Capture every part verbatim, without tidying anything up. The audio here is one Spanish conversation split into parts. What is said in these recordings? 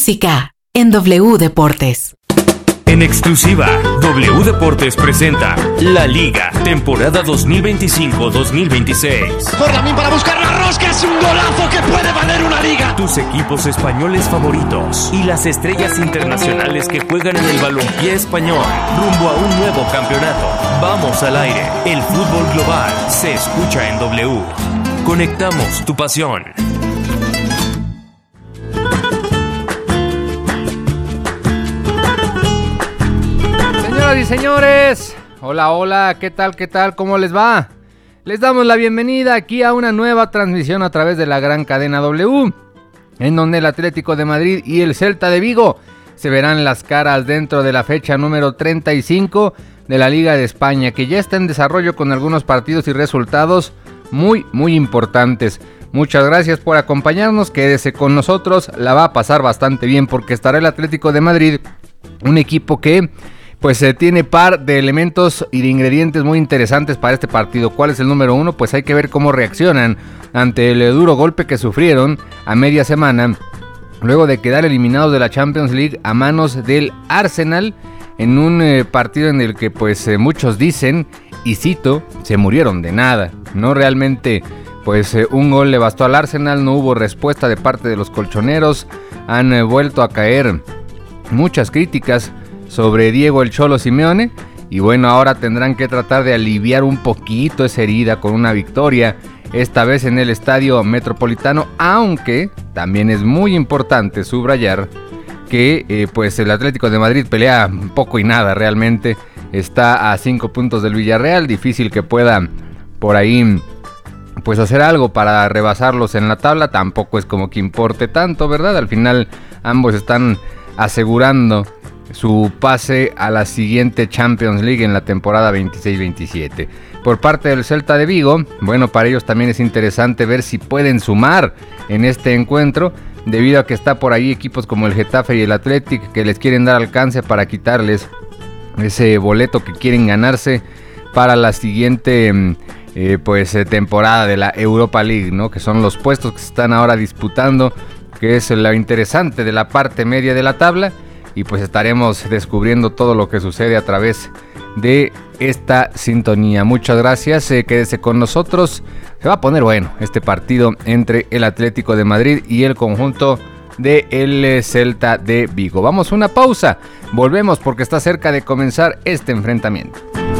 música en W Deportes. En exclusiva, W Deportes presenta La Liga, temporada dos mil veinticinco dos mil veintiséis. Forlán para buscar la rosca, es un golazo que puede valer una liga. Tus equipos españoles favoritos y las estrellas internacionales que juegan en el balompié español, rumbo a un nuevo campeonato. Vamos al aire, el fútbol global se escucha en W. Conectamos tu pasión. Señoras y señores, hola, hola, ¿qué tal, qué tal, cómo les va? Les damos la bienvenida aquí a una nueva transmisión a través de la gran cadena W, en donde el Atlético de Madrid y el Celta de Vigo se verán las caras dentro de la fecha número treinta y cinco de la Liga de España, que ya está en desarrollo con algunos partidos y resultados muy, muy importantes. Muchas gracias por acompañarnos, quédese con nosotros, la va a pasar bastante bien porque estará el Atlético de Madrid, un equipo que pues eh, tiene par de elementos y de ingredientes muy interesantes para este partido. ¿Cuál es el número uno? Pues hay que ver cómo reaccionan ante el duro golpe que sufrieron a media semana, luego de quedar eliminados de la Champions League a manos del Arsenal, en un eh, partido en el que pues eh, muchos dicen, y cito, se murieron de nada. No realmente, pues eh, un gol le bastó al Arsenal, no hubo respuesta de parte de los colchoneros, han eh, vuelto a caer muchas críticas sobre Diego el Cholo Simeone, y bueno, ahora tendrán que tratar de aliviar un poquito esa herida con una victoria, esta vez en el Estadio Metropolitano, aunque también es muy importante subrayar que eh, pues el Atlético de Madrid pelea poco y nada realmente, está a cinco puntos del Villarreal, difícil que pueda por ahí pues hacer algo para rebasarlos en la tabla, tampoco es como que importe tanto, ¿verdad? Al final ambos están asegurando su pase a la siguiente Champions League en la temporada veintiséis veintisiete. Por parte del Celta de Vigo, bueno, para ellos también es interesante ver si pueden sumar en este encuentro, debido a que está por ahí equipos como el Getafe y el Athletic que les quieren dar alcance para quitarles ese boleto que quieren ganarse para la siguiente eh, pues eh, temporada de la Europa League, ¿no? Que son los puestos que se están ahora disputando, que es lo interesante de la parte media de la tabla. Y pues estaremos descubriendo todo lo que sucede a través de esta sintonía. Muchas gracias, eh, quédese con nosotros. Se va a poner bueno este partido entre el Atlético de Madrid y el conjunto de el Celta de Vigo. Vamos a una pausa, volvemos porque está cerca de comenzar este enfrentamiento.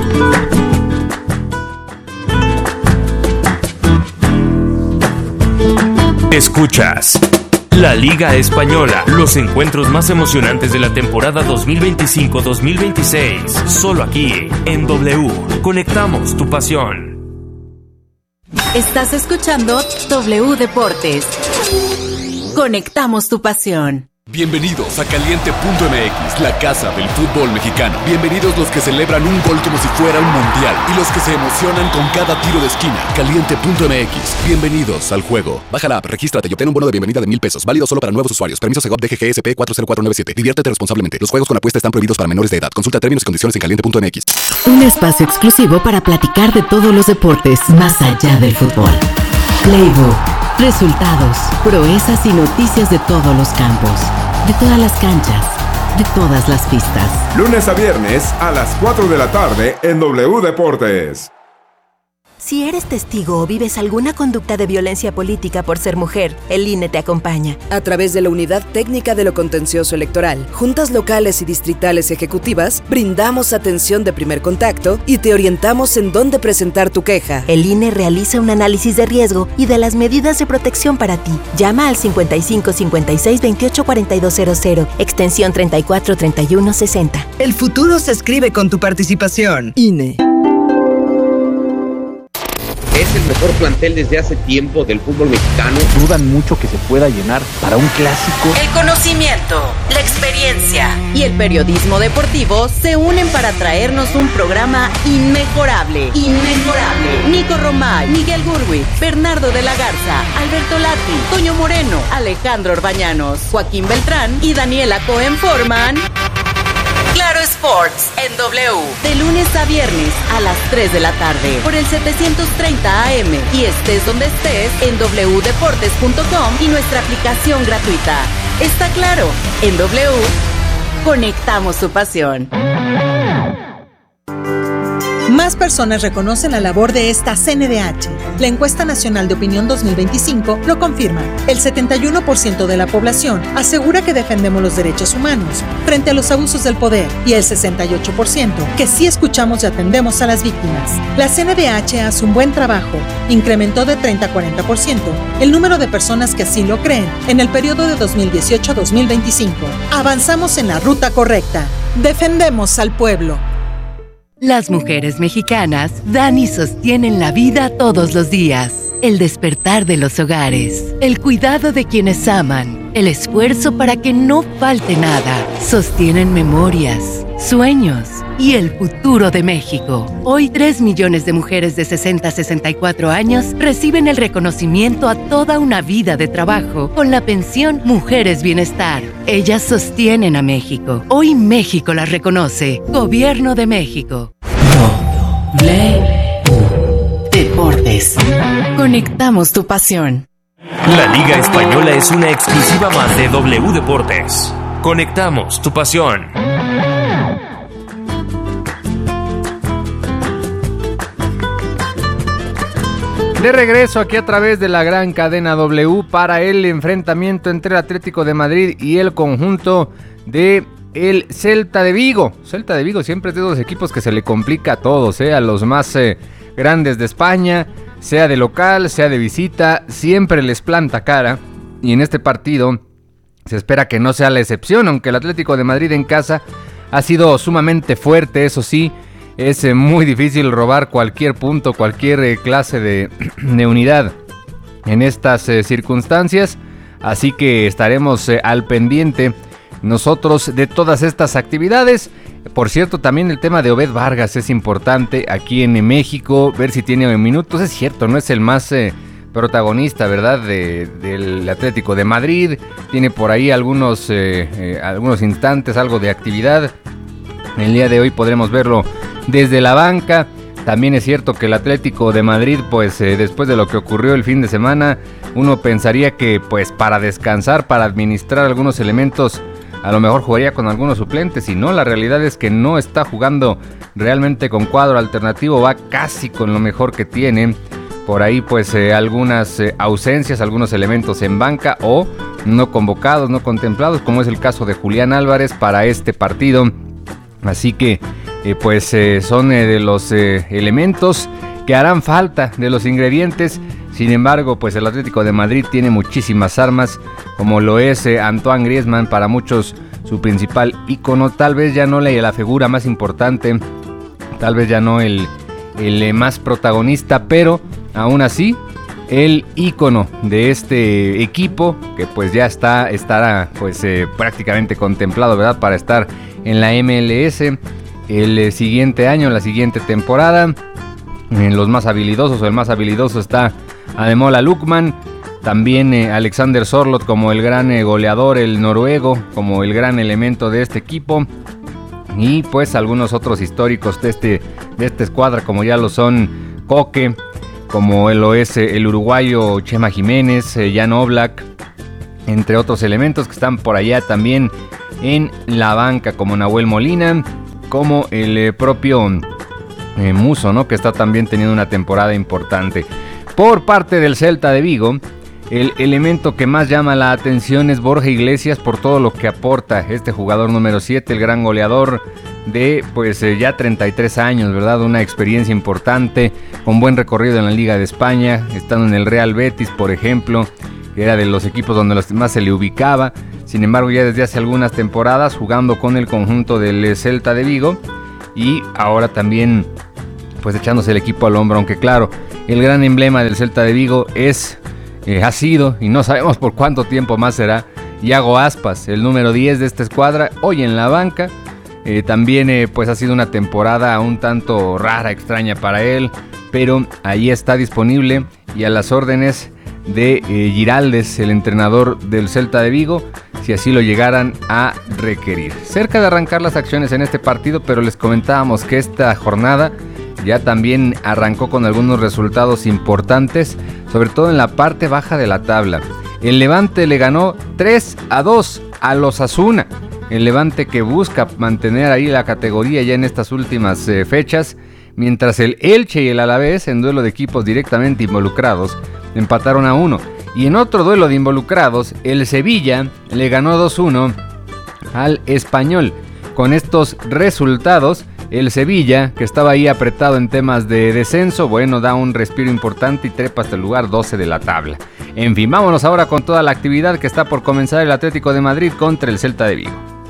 Escuchas La Liga Española, los encuentros más emocionantes de la temporada dos mil veinticinco dos mil veintiséis, solo aquí en W. Conectamos tu pasión. Estás escuchando W Deportes. Conectamos tu pasión. Bienvenidos a Caliente punto M X, la casa del fútbol mexicano. Bienvenidos los que celebran un gol como si fuera un mundial y los que se emocionan con cada tiro de esquina. Caliente punto M X, bienvenidos al juego. Baja la app, regístrate y obtén un bono de bienvenida de mil pesos, válido solo para nuevos usuarios. Permiso Segov D G G S P cuatro cero cuatro nueve siete. Diviértete responsablemente. Los juegos con apuesta están prohibidos para menores de edad. Consulta términos y condiciones en caliente punto M X. Un espacio exclusivo para platicar de todos los deportes más allá del fútbol. Playbook, resultados, proezas y noticias de todos los campos, de todas las canchas, de todas las pistas. Lunes a viernes a las cuatro de la tarde en W Deportes. Si eres testigo o vives alguna conducta de violencia política por ser mujer, el I N E te acompaña. A través de la Unidad Técnica de lo Contencioso Electoral, juntas locales y distritales ejecutivas, brindamos atención de primer contacto y te orientamos en dónde presentar tu queja. El I N E realiza un análisis de riesgo y de las medidas de protección para ti. Llama al cincuenta y cinco cincuenta y seis veintiocho cuarenta y dos cero cero, extensión treinta y cuatro treinta y uno sesenta. El futuro se escribe con tu participación. I N E. Es el mejor plantel desde hace tiempo del fútbol mexicano. Dudan mucho que se pueda llenar para un clásico. El conocimiento, la experiencia y el periodismo deportivo se unen para traernos un programa inmejorable. Inmejorable. Nico Romay, Miguel Gurwitz, Bernardo de la Garza, Alberto Lati, Toño Moreno, Alejandro Orbañanos, Joaquín Beltrán y Daniela Cohen forman Claro Sports en W, de lunes a viernes a las tres de la tarde por el setecientos treinta A M y estés donde estés en doble u deportes punto com y nuestra aplicación gratuita. Está claro, en W conectamos tu pasión. Más personas reconocen la labor de esta C N D H. La encuesta nacional de opinión dos mil veinticinco lo confirma. El setenta y uno por ciento de la población asegura que defendemos los derechos humanos frente a los abusos del poder y el sesenta y ocho por ciento que sí escuchamos y atendemos a las víctimas. La C N D H hace un buen trabajo. Incrementó de treinta a cuarenta por ciento el número de personas que así lo creen en el periodo de dos mil dieciocho a dos mil veinticinco. Avanzamos en la ruta correcta. Defendemos al pueblo. Las mujeres mexicanas dan y sostienen la vida todos los días. El despertar de los hogares, el cuidado de quienes aman, el esfuerzo para que no falte nada. Sostienen memorias, sueños y el futuro de México. Hoy, tres millones de mujeres de sesenta a sesenta y cuatro años reciben el reconocimiento a toda una vida de trabajo con la pensión Mujeres Bienestar. Ellas sostienen a México. Hoy México las reconoce. Gobierno de México. W Deportes. Conectamos tu pasión. La Liga Española es una exclusiva más de W Deportes. Conectamos tu pasión. De regreso aquí a través de la gran cadena W para el enfrentamiento entre el Atlético de Madrid y el conjunto de el Celta de Vigo. Celta de Vigo siempre es de dos equipos que se le complica a todos, ¿eh? A los más eh, grandes de España, sea de local, sea de visita, siempre les planta cara. Y en este partido se espera que no sea la excepción, aunque el Atlético de Madrid en casa ha sido sumamente fuerte, eso sí. Es eh, muy difícil robar cualquier punto, cualquier eh, clase de, de unidad en estas eh, circunstancias. Así que estaremos eh, al pendiente nosotros de todas estas actividades. Por cierto, también el tema de Obed Vargas es importante aquí en México. Ver si tiene minutos. Es cierto, no es el más eh, protagonista, ¿verdad? De, del Atlético de Madrid. Tiene por ahí algunos, eh, eh, algunos instantes, algo de actividad. El día de hoy podremos verlo desde la banca. También es cierto que el Atlético de Madrid, pues eh, después de lo que ocurrió el fin de semana, uno pensaría que pues para descansar, para administrar algunos elementos, a lo mejor jugaría con algunos suplentes, y no, la realidad es que no está jugando realmente con cuadro alternativo, va casi con lo mejor que tiene. Por ahí pues eh, algunas eh, ausencias, algunos elementos en banca o no convocados, no contemplados, como es el caso de Julián Álvarez para este partido. Así que eh, pues eh, son eh, de los eh, elementos que harán falta, de los ingredientes. Sin embargo, pues el Atlético de Madrid tiene muchísimas armas, como lo es eh, Antoine Griezmann, para muchos su principal ícono. Tal vez ya no la, la figura más importante, tal vez ya no el, el eh, más protagonista, pero aún así el ícono de este equipo, que pues ya está estará pues eh, prácticamente contemplado, ¿verdad?, para estar en la M L S el eh, siguiente año, la siguiente temporada. En los más habilidosos, o el más habilidoso, está Ademola Lookman. También eh, Alexander Sorloth como el gran eh, goleador, el noruego, como el gran elemento de este equipo. Y pues algunos otros históricos de, este, de esta escuadra, como ya lo son Koke, como lo es eh, el uruguayo Chema Jiménez, eh, Jan Oblak, entre otros elementos que están por allá también en la banca, como Nahuel Molina, como el eh, propio eh, Muso, ¿no?, que está también teniendo una temporada importante. Por parte del Celta de Vigo, el elemento que más llama la atención es Borja Iglesias, por todo lo que aporta este jugador número siete, el gran goleador de pues eh, ya treinta y tres años, ¿verdad? Una experiencia importante, con buen recorrido en la Liga de España, estando en el Real Betis, por ejemplo, que era de los equipos donde los más se le ubicaba. Sin embargo, ya desde hace algunas temporadas jugando con el conjunto del Celta de Vigo, y ahora también pues echándose el equipo al hombro, aunque claro, el gran emblema del Celta de Vigo es, eh, ha sido, y no sabemos por cuánto tiempo más será, Iago Aspas, el número diez de esta escuadra, hoy en la banca. Eh, también eh, pues ha sido una temporada un tanto rara, extraña para él, pero ahí está disponible y a las órdenes de eh, Giraldes, el entrenador del Celta de Vigo, si así lo llegaran a requerir. Cerca de arrancar las acciones en este partido, pero les comentábamos que esta jornada ya también arrancó con algunos resultados importantes, sobre todo en la parte baja de la tabla. el Levante le ganó tres a dos a los Osasuna. El Levante que busca mantener ahí la categoría ya en estas últimas eh, fechas, mientras el Elche y el Alavés, en duelo de equipos directamente involucrados, empataron a uno. Y en otro duelo de involucrados, el Sevilla le ganó dos uno al Español. Con estos resultados, el Sevilla, que estaba ahí apretado en temas de descenso, bueno, da un respiro importante y trepa hasta el lugar doce de la tabla. En fin, vámonos ahora con toda la actividad que está por comenzar el Atlético de Madrid contra el Celta de Vigo.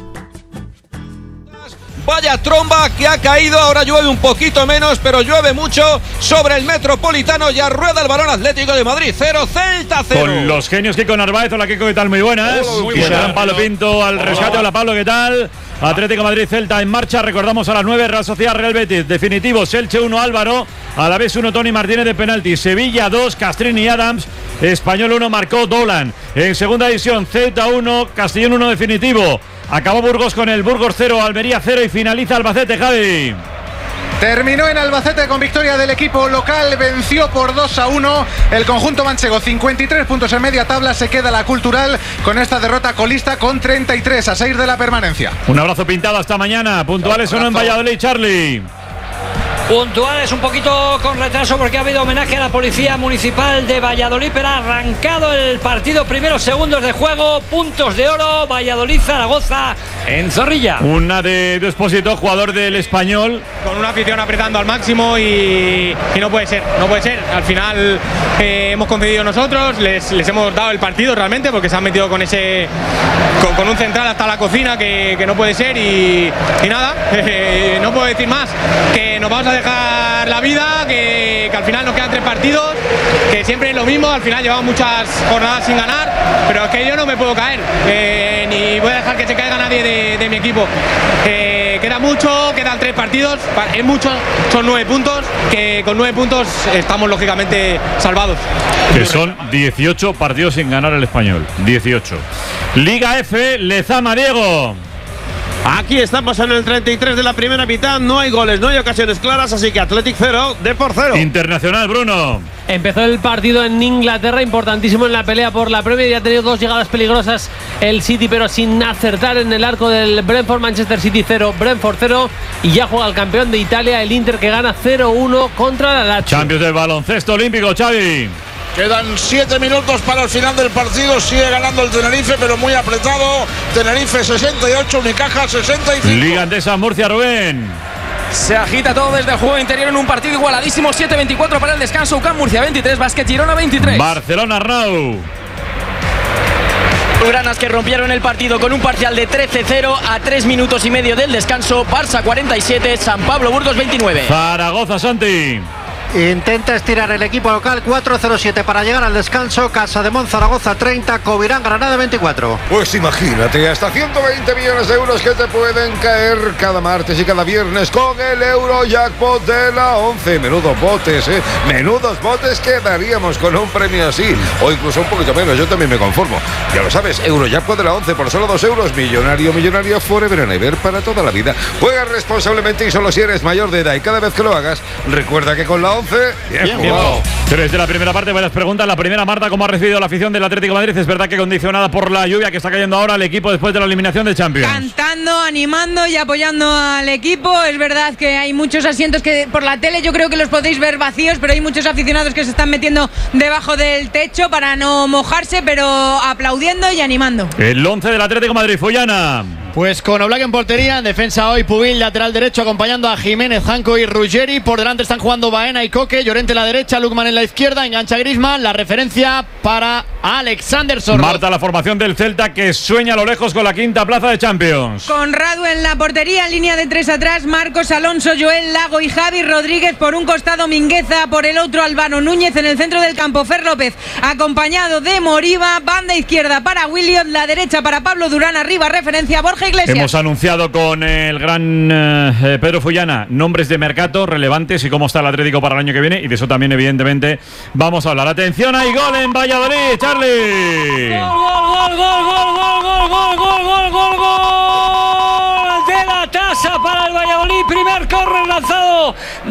Vaya tromba que ha caído, ahora llueve un poquito menos, pero llueve mucho sobre el Metropolitano. Ya rueda el balón Atlético de Madrid, cero, Celta cero. Con los genios Kiko Narváez. Hola Kiko, ¿qué tal? Muy buenas. Hola, muy buenas. buenas. Pablo Pinto al rescate. Hola Pablo, ¿qué tal? Atlético de Madrid, Celta en marcha. Recordamos a las nueve, Real Sociedad, Real Betis. Definitivos, Elche uno, Álvaro. A la vez uno, Tony Martínez de penalti. Sevilla dos, Castrini y Adams. Español uno, marcó Dolan. En segunda división, Celta uno, Castellón uno definitivo. Acabó Burgos con el Burgos cero, Almería cero y finaliza Albacete, Javi. Terminó en Albacete con victoria del equipo local, venció por dos a uno el conjunto manchego, cincuenta y tres puntos en media tabla, se queda la Cultural con esta derrota colista con treinta y tres a seis de la permanencia. Un abrazo pintado hasta mañana, puntuales o no en Valladolid, Charlie. Puntuales un poquito con retraso porque ha habido homenaje a la Policía Municipal de Valladolid, pero ha arrancado el partido, primeros segundos de juego, puntos de oro, Valladolid-Zaragoza en Zorrilla. Una de Despósito, jugador del Español. Con una afición apretando al máximo y, y no puede ser, no puede ser. Al final eh, hemos concedido nosotros, les, les hemos dado el partido realmente porque se han metido con ese con, con un central hasta la cocina que, que no puede ser y, y nada, eh, no puedo decir más, que nos vamos a dejar la vida, que, que al final nos quedan tres partidos, que siempre es lo mismo, al final llevamos muchas jornadas sin ganar, pero es que yo no me puedo caer, eh, ni voy a dejar que se caiga nadie de, de mi equipo. Eh, queda mucho, quedan tres partidos, es mucho, son nueve puntos, que con nueve puntos estamos lógicamente salvados. Que son dieciocho partidos sin ganar el Español, dieciocho. Liga F, Lezama, Diego. Aquí estamos en el treinta y tres de la primera mitad, no hay goles, no hay ocasiones claras, así que Athletic cero, Depor cero. Internacional, Bruno. Empezó el partido en Inglaterra, importantísimo en la pelea por la Premier, y ha tenido dos llegadas peligrosas el City, pero sin acertar en el arco del Brentford. Manchester City cero, Brentford cero, y ya juega el campeón de Italia, el Inter, que gana cero uno contra la Lazio. Champions del baloncesto olímpico, Xavi. Quedan siete minutos para el final del partido. Sigue ganando el Tenerife, pero muy apretado. Tenerife sesenta y ocho, Unicaja sesenta y cinco. Liga Andesa, Murcia, Rubén. Se agita todo desde el juego interior en un partido igualadísimo. siete veinticuatro para el descanso. U C A M Murcia veintitrés, Basket Girona veintitrés. Barcelona, Arnau. Granas que rompieron el partido con un parcial de trece cero a tres minutos y medio del descanso. Barça cuarenta y siete, San Pablo Burgos veintinueve. Zaragoza, Santi. Intenta estirar el equipo local, cuatro cero siete para llegar al descanso. Casademont Zaragoza treinta, Covirán Granada veinticuatro. Pues imagínate, hasta ciento veinte millones de euros que te pueden caer cada martes y cada viernes con el Eurojackpot de la once. Menudos botes, ¿eh? Menudos botes que daríamos con un premio así, o incluso un poquito menos, yo también me conformo. Ya lo sabes, Eurojackpot de la once por solo dos euros. Millonario, millonario, forever and ever, para toda la vida. Juega responsablemente y solo si eres mayor de edad, y cada vez que lo hagas, recuerda que con la once Bien, bien jugado. Tres de la primera parte, varias preguntas. La primera, Marta, ¿cómo ha recibido la afición del Atlético de Madrid? Es verdad que condicionada por la lluvia que está cayendo ahora el equipo después de la eliminación de Champions. Cantando, animando y apoyando al equipo. Es verdad que hay muchos asientos que por la tele yo creo que los podéis ver vacíos, pero hay muchos aficionados que se están metiendo debajo del techo para no mojarse, pero aplaudiendo y animando. El once del Atlético de Madrid, Follana. Pues con Oblak en portería, en defensa hoy Pubil, lateral derecho, acompañando a Jiménez, Janco y Ruggeri. Por delante están jugando Baena y Coque, Llorente en la derecha, Lukman en la izquierda, engancha Griezmann. La referencia para Alexander Soroz. Marta, la formación del Celta que sueña a lo lejos con la quinta plaza de Champions. Con Radu en la portería, en línea de tres atrás, Marcos Alonso, Joel Lago y Javi Rodríguez. Por un costado Mingueza, por el otro Albano Núñez. En el centro del campo Fer López, acompañado de Moriba. Banda izquierda para Williot, la derecha para Pablo Durán. Arriba referencia Borja Iglesias. Hemos anunciado con el gran eh, Pedro Follana nombres de mercado relevantes y cómo está el Atlético para el año que viene, y de eso también evidentemente vamos a hablar. Atención, hay gol en Valladolid, Charlie. Gol, gol, gol, gol, gol, gol, gol, gol, gol, gol, gol de la tasa para el Valladolid. Primer córner lanzado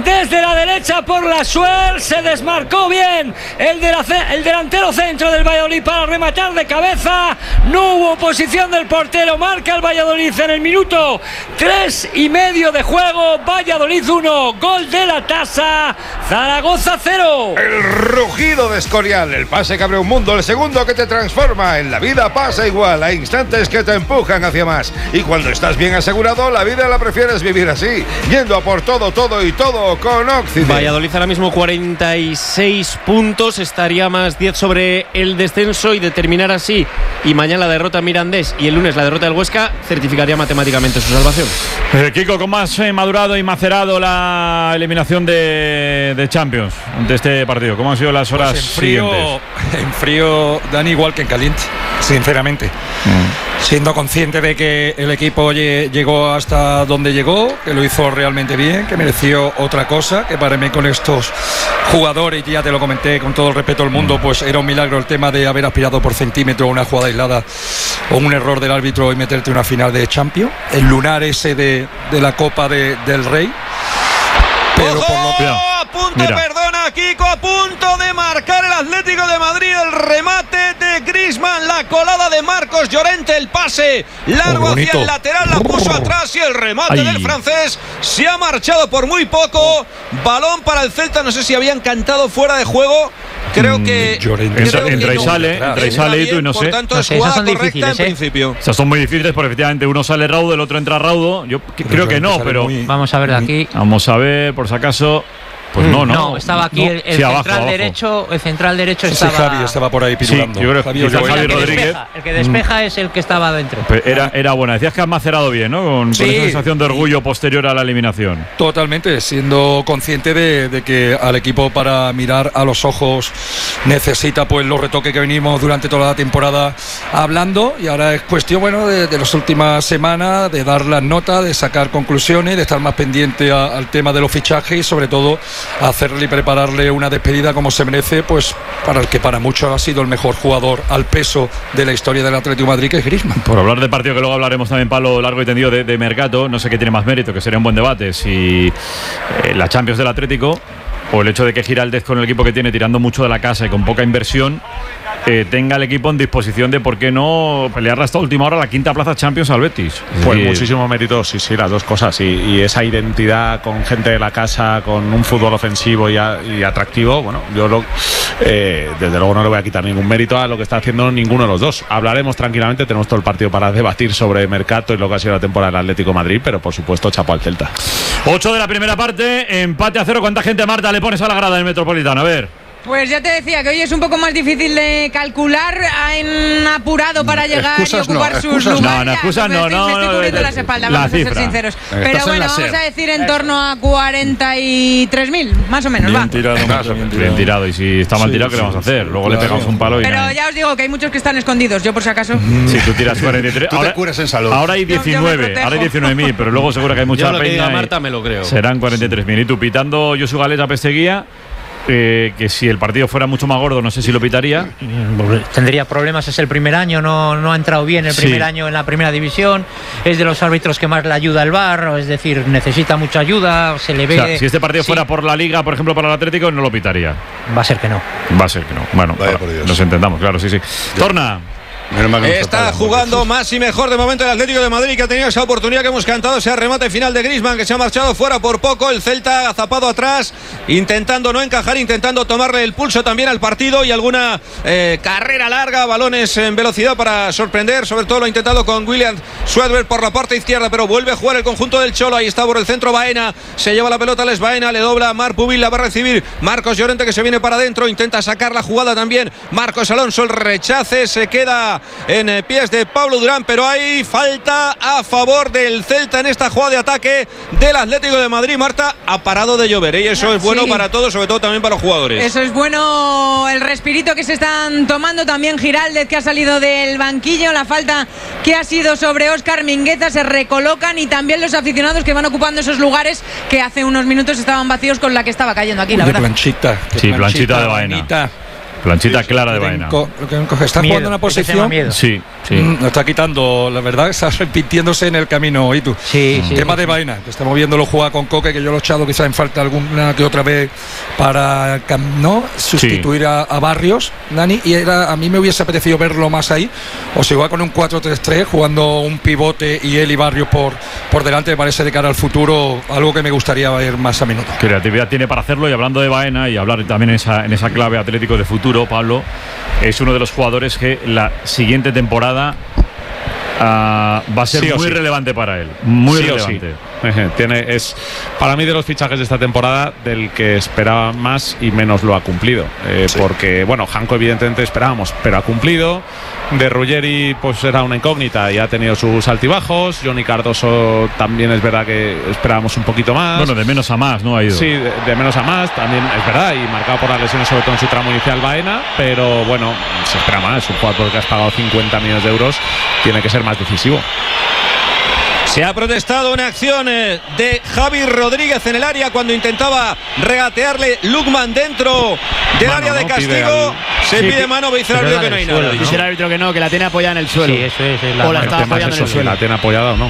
desde la derecha por la Suer, se desmarcó bien el, de la, el delantero centro del Valladolid para rematar de cabeza. No hubo posición del portero, marca el Valladolid en el minuto tres y medio de juego. Valladolid uno, gol de la tasa, Zaragoza cero. El rugido de Escorial, el pase que abre un mundo, el segundo que te transforma. En la vida pasa igual, hay instantes que te empujan hacia más, y cuando estás bien asegurado, la vida la prefieres vivir así, yendo a por todo, todo y todo con Occident. Valladolid ahora mismo cuarenta y seis puntos, estaría más diez sobre el descenso, y de terminar así y mañana la derrota Mirandés y el lunes la derrota del Huesca, certificaría matemáticamente su salvación. Eh, Kiko, ¿cómo has eh, madurado y macerado la eliminación de, de Champions ante este partido? ¿Cómo han sido las horas pues en frío, siguientes? En frío, Dani, igual que en caliente, sinceramente. Mm. Siendo consciente de que el equipo llegó hasta donde llegó, que lo hizo realmente bien, que mereció otra cosa, que para mí con estos jugadores, ya te lo comenté con todo el respeto del mundo, pues era un milagro el tema de haber aspirado por centímetro a una jugada aislada o un error del árbitro y meterte una final de Champions, el lunar ese de, de la Copa de, del Rey. Pero por lo que... a punto, Mira. perdona, Kiko, a punto de marcar el Atlético de Madrid, el remate de Griezmann, la colada de Marcos Llorente, el pase largo hacia el lateral, la puso atrás y el remate Ay. del francés se ha marchado por muy poco. Balón para el Celta, no sé si habían cantado fuera de juego. Creo que Llorente. Creo entra que y no. sale, entra y sale y tú y no sé. Por tanto, no es sé, jugada son correcta difíciles, en ¿eh? principio. Esas son muy difíciles porque efectivamente uno sale raudo, el otro entra raudo. Yo pero creo que no, pero muy, vamos a ver de aquí. Vamos a ver, por si acaso. Pues no, no. No, estaba aquí no. el, el sí, central abajo, abajo. derecho, el central derecho sí, estaba. Javi estaba por ahí pirulando. Sí, yo creo Javi, que Javi, Javi Rodríguez. Despeja, el que despeja mm. es el que estaba adentro. Era, era buena. Decías que has macerado bien, ¿no? Con, sí. con esa sensación de orgullo posterior a la eliminación. Totalmente, siendo consciente de, de que al equipo para mirar a los ojos necesita pues los retoques que venimos durante toda la temporada hablando, y ahora es cuestión, bueno, de, de las últimas semanas, de dar las notas, de sacar conclusiones, de estar más pendiente a, al tema de los fichajes y sobre todo hacerle y prepararle una despedida como se merece, pues para el que para muchos ha sido el mejor jugador al peso de la historia del Atlético de Madrid, que es Griezmann. Por hablar de partido, que luego hablaremos también para lo largo y tendido de, de Mercato, no sé qué tiene más mérito, que sería un buen debate, si eh, la Champions del Atlético o el hecho de que Giraldez, con el equipo que tiene, tirando mucho de la casa y con poca inversión, eh, tenga el equipo en disposición de por qué no pelearla hasta última hora la quinta plaza Champions al Betis. Pues sí, muchísimo mérito, sí, sí, las dos cosas, y, y esa identidad con gente de la casa, con un fútbol ofensivo y, a, y atractivo, bueno, yo lo, eh, desde luego no le voy a quitar ningún mérito a lo que está haciendo ninguno de los dos. Hablaremos tranquilamente, tenemos todo el partido para debatir sobre Mercato y lo que ha sido la temporada del Atlético de Madrid, pero por supuesto chapo al Celta. ocho de la primera parte, empate a cero. ¿Cuánta gente, Marta, le pones a la grada del Metropolitano? A ver. Pues ya te decía que hoy es un poco más difícil de calcular. Han apurado para llegar excusas y ocupar no, sus lugares. No, no, excusas no, no. Me estoy cubriendo las espaldas, vamos a ser sinceros. Pero bueno, vamos a decir en torno a cuarenta y tres mil, más o menos. Bien va. tirado, más, bien, tirado. bien tirado. Y si está mal tirado, ¿qué le vamos a hacer? Luego claro. le pegamos un palo y Pero nada. ya os digo que hay muchos que están escondidos, yo por si acaso. Si tú tiras cuarenta y tres. Tú ahora, te curas en salud. Ahora hay diecinueve, ahora hay diecinueve mil, pero luego seguro que hay mucha yo lo que peña. diga Marta me lo creo. Serán cuarenta y tres mil. Y tú pitando Josu Galeta Pesteguía. Eh, que si el partido fuera mucho más gordo, no sé si lo pitaría. Tendría problemas, es el primer año, no, no ha entrado bien el primer sí. año en la primera división, es de los árbitros que más le ayuda el V A R, es decir, necesita mucha ayuda, se le ve. O sea, si este partido sí. fuera por la Liga, por ejemplo, para el Atlético, no lo pitaría. Va a ser que no. Va a ser que no. Bueno, para, nos entendamos, claro, sí, sí. Torna. Está jugando más y mejor de momento el Atlético de Madrid, que ha tenido esa oportunidad que hemos cantado, ese remate final de Griezmann, que se ha marchado fuera por poco. El Celta agazapado atrás, intentando no encajar, intentando tomarle el pulso también al partido, y alguna eh, carrera larga, balones en velocidad para sorprender. Sobre todo lo ha intentado con William Schwedberg por la parte izquierda, pero vuelve a jugar el conjunto del Cholo. Ahí está por el centro Baena, se lleva la pelota Les Baena, le dobla Marc Pubil, la va a recibir Marcos Llorente, que se viene para adentro, intenta sacar la jugada también Marcos Alonso, el rechace se queda en pies de Pablo Durán, pero hay falta a favor del Celta en esta jugada de ataque del Atlético de Madrid. Marta, ha parado de llover, ¿eh? Y eso es bueno sí. para todos, sobre todo también para los jugadores. Eso es bueno, el respirito que se están tomando también. Giraldez, que ha salido del banquillo, la falta que ha sido sobre Óscar Mingueza, se recolocan, y también los aficionados que van ocupando esos lugares que hace unos minutos estaban vacíos con la que estaba cayendo aquí, la de verdad. Planchita, sí, planchita de Baena. Planchita clara de Baena. Está jugando una posición. Sí. Sí. Nos está quitando, la verdad, está repitiéndose en el camino. ¿Y tú? Sí, sí. Tema de Baena, que estamos viéndolo jugar con Coque, que yo lo he echado quizá en falta alguna que otra vez para ¿no? sustituir sí. a, a Barrios, Dani, y era, a mí me hubiese apetecido verlo más ahí, o si igual con un cuatro tres tres, jugando un pivote y él y Barrios por, por delante, me parece de cara al futuro algo que me gustaría ver más a menudo. Creatividad tiene para hacerlo, y hablando de Baena y hablar también en esa, en esa clave Atlético de futuro, Pablo, es uno de los jugadores que la siguiente temporada Uh, va a ser sí muy sí. relevante para él, muy sí relevante. Sí. Tiene, es para mí de los fichajes de esta temporada del que esperaba más y menos lo ha cumplido, eh, sí. porque bueno, Janko evidentemente esperábamos, pero ha cumplido. De Ruggeri pues era una incógnita y ha tenido sus altibajos. Johnny Cardoso también es verdad que esperábamos un poquito más. Bueno, de menos a más, ¿no? Ha ido. Sí, de, de menos a más también es verdad, y marcado por las lesiones sobre todo en su tramo inicial Baena, pero bueno, se espera más. Un jugador que has pagado cincuenta millones de euros tiene que ser más decisivo. Se ha protestado una acción de Javi Rodríguez en el área cuando intentaba regatearle Lukman dentro del mano, área de castigo. Al... Se sí, pide mano, dice el árbitro que no hay nada. Dice el árbitro que no, que la tiene apoyada en el suelo. Sí, eso es. es la o la está apoyando en el suelo. La tiene apoyada o no.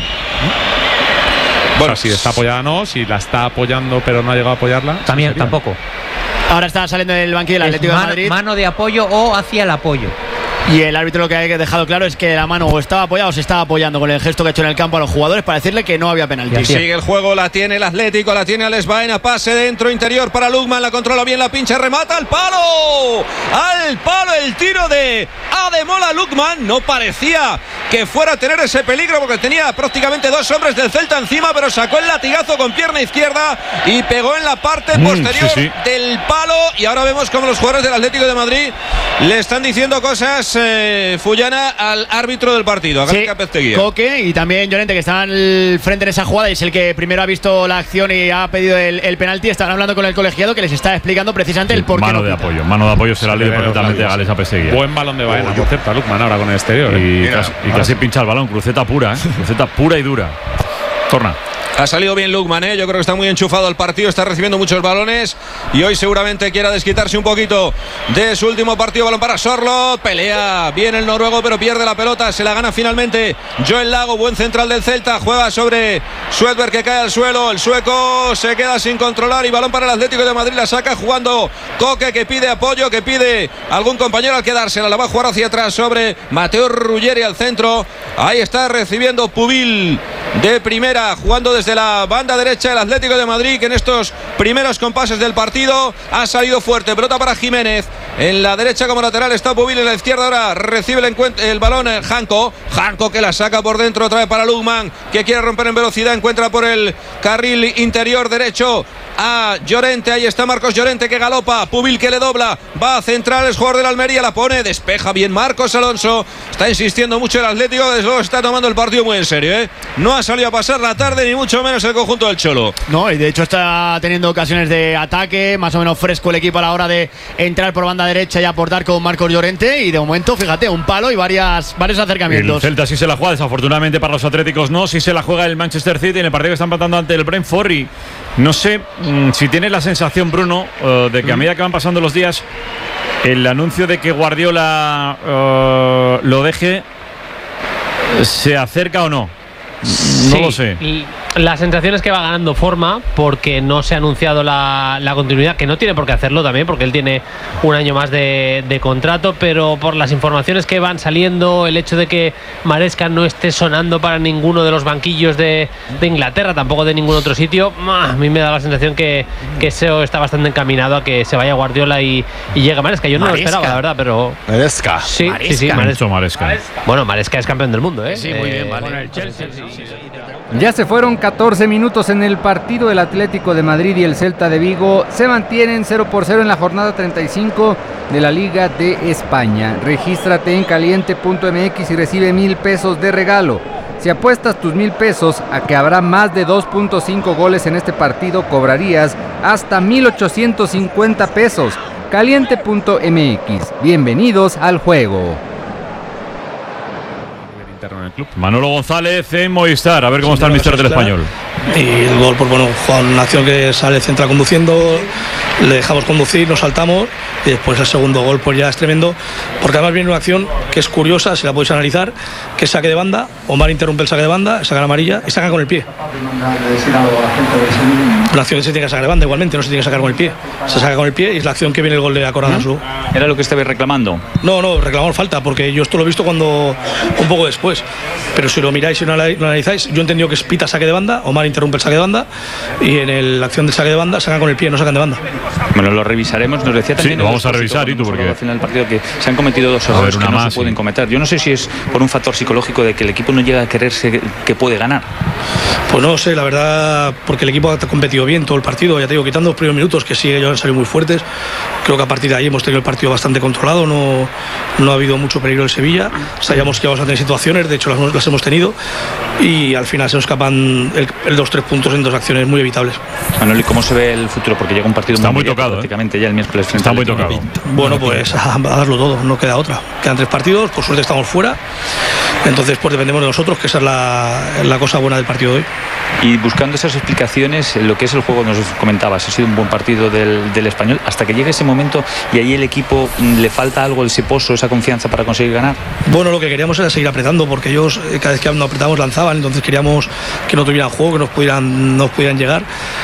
Bueno, o sea, si está apoyada no, si la está apoyando pero no ha llegado a apoyarla. También, tampoco. Ahora está saliendo del banquillo del Atlético mano, de Madrid. Mano de apoyo o hacia el apoyo. Y el árbitro lo que ha dejado claro es que la mano o estaba apoyada o se estaba apoyando con el gesto que ha hecho en el campo a los jugadores para decirle que no había penalti. Y sigue el juego, la tiene el Atlético, la tiene Alex Baena, pase dentro, interior para Lukman, la controla bien, la pincha, remata al palo. Al palo el tiro de Ademola Lukman. No parecía que fuera a tener ese peligro porque tenía prácticamente dos hombres del Celta encima, pero sacó el latigazo con pierna izquierda y pegó en la parte mm, posterior sí, sí. del palo. Y ahora vemos como los jugadores del Atlético de Madrid le están diciendo cosas Eh, Fullana al árbitro del partido, a sí, Coque y también Llorente, que están al frente en esa jugada y es el que primero ha visto la acción y ha pedido el, el penalti. Están hablando con el colegiado que les está explicando precisamente sí, el por qué mano no de pita. apoyo, mano de apoyo se la ley perfectamente a Alex Apeseguía. Buen balón de Baena, por cierto, Lukman ahora con el exterior. Y, casi, y casi pincha el balón, cruceta pura, ¿eh? Cruceta pura y dura. Torna. Ha salido bien Lukman, ¿eh? Yo creo que está muy enchufado al partido, está recibiendo muchos balones y hoy seguramente quiera desquitarse un poquito de su último partido. Balón para Sorloth, pelea bien el noruego pero pierde la pelota, se la gana finalmente Joel Lago, buen central del Celta, juega sobre Swedberg que cae al suelo, el sueco se queda sin controlar y balón para el Atlético de Madrid, la saca jugando Coque que pide apoyo, que pide algún compañero al quedársela, la va a jugar hacia atrás sobre Mateo Ruggeri al centro, ahí está recibiendo Pubil de primera, jugando desde desde la banda derecha del Atlético de Madrid, que en estos primeros compases del partido ha salido fuerte. Pelota para Jiménez, en la derecha como lateral está Pubil, en la izquierda ahora recibe el, el balón Janko, Janko que la saca por dentro otra vez para Lukman, que quiere romper en velocidad, encuentra por el carril interior derecho a Llorente, ahí está Marcos Llorente que galopa, Pubil que le dobla, va a centrar el jugador de la Almería, la pone, despeja bien Marcos Alonso, está insistiendo mucho el Atlético, desde luego está tomando el partido muy en serio, ¿eh? No ha salido a pasar la tarde ni mucho menos el conjunto del Cholo. No, y de hecho está teniendo ocasiones de ataque, más o menos fresco el equipo a la hora de entrar por banda derecha y aportar con Marcos Llorente, y de momento, fíjate, un palo y varias, varios acercamientos. El Celta sí se la juega, desafortunadamente para los atléticos no, sí se la juega el Manchester City en el partido que están empatando ante el Brentford, y no sé mmm, si tienes la sensación, Bruno, uh, de que a medida que van pasando los días, el anuncio de que Guardiola uh, lo deje se acerca o no. No sí, lo sé. Y la sensación es que va ganando forma porque no se ha anunciado la, la continuidad, que no tiene por qué hacerlo también porque él tiene un año más de, de contrato, pero por las informaciones que van saliendo, el hecho de que Maresca no esté sonando para ninguno de los banquillos de, de Inglaterra, tampoco de ningún otro sitio, a mí me da la sensación que, que eso está bastante encaminado a que se vaya Guardiola y, y llegue Maresca. Yo no Maresca. lo esperaba, la verdad, pero... Maresca. Sí, Maresca. sí, sí, Maresca. Maresca. Bueno, Maresca es campeón del mundo, ¿eh? Sí, muy bien, eh, vale. Con el Chelsea, sí, sí, sí. Ya se fueron catorce minutos en el partido. El Atlético de Madrid y el Celta de Vigo se mantienen cero por cero en la jornada treinta y cinco de la Liga de España. Regístrate en caliente punto m x y recibe mil pesos de regalo. Si apuestas tus mil pesos a que habrá más de dos punto cinco goles en este partido, cobrarías hasta mil ochocientos cincuenta pesos. caliente punto m x. Bienvenidos al juego. Manolo González en Movistar. A ver cómo está el míster del Español. Y el gol, pues bueno, con una acción que sale central conduciendo, le dejamos conducir, nos saltamos y después el segundo gol pues ya es tremendo, porque además viene una acción que es curiosa, si la podéis analizar, que es saque de banda, Omar interrumpe el saque de banda, saca la amarilla y saca con el pie. La acción que se tiene que sacar de banda igualmente, no se tiene que sacar con el pie, se saca con el pie y es la acción que viene el gol de Akorangazu. ¿Era lo que estabais reclamando? No, no, reclamamos falta, porque yo esto lo he visto cuando un poco después, pero si lo miráis y lo analizáis, yo he entendido que es pita saque de banda, Omar interrumpe el saque de banda y en el, la acción del saque de banda sacan con el pie, no sacan de banda. Bueno, lo revisaremos. Nos decía también. Sí, lo vamos a revisar, y tú, porque al final del partido que se han cometido dos errores que no más, se pueden sí. cometer. Yo no sé si es por un factor psicológico de que el equipo no llega a creerse que puede ganar. Pues no sé, la verdad, porque el equipo ha competido bien todo el partido. Ya te digo, quitando los primeros minutos, que sí, ellos han salido muy fuertes. Creo que a partir de ahí hemos tenido el partido bastante controlado. No, no ha habido mucho peligro en Sevilla. Sabíamos que íbamos a tener situaciones, de hecho las, las hemos tenido. Y al final se nos escapan el, el dos tres puntos en dos acciones muy evitables. Manuel, ¿y cómo se ve el futuro? Porque llega un partido Está muy, muy tocado, prácticamente ¿eh? ya el miércoles frente Está muy tocado. Bueno, pues a, a darlo todo, no queda otra. Quedan tres partidos, por suerte estamos fuera. Entonces, pues dependemos de nosotros, que esa es la, la cosa buena del partido de hoy. Y buscando esas explicaciones, lo que es el juego, nos comentabas, ha sido un buen partido del, del Español, hasta que llegue ese momento y ahí el equipo le falta algo, ese pozo, esa confianza para conseguir ganar. Bueno, lo que queríamos era seguir apretando, porque ellos cada vez que nos apretamos lanzaban, entonces queríamos que no tuvieran juego, que nos pudieran, nos pudieran llegar.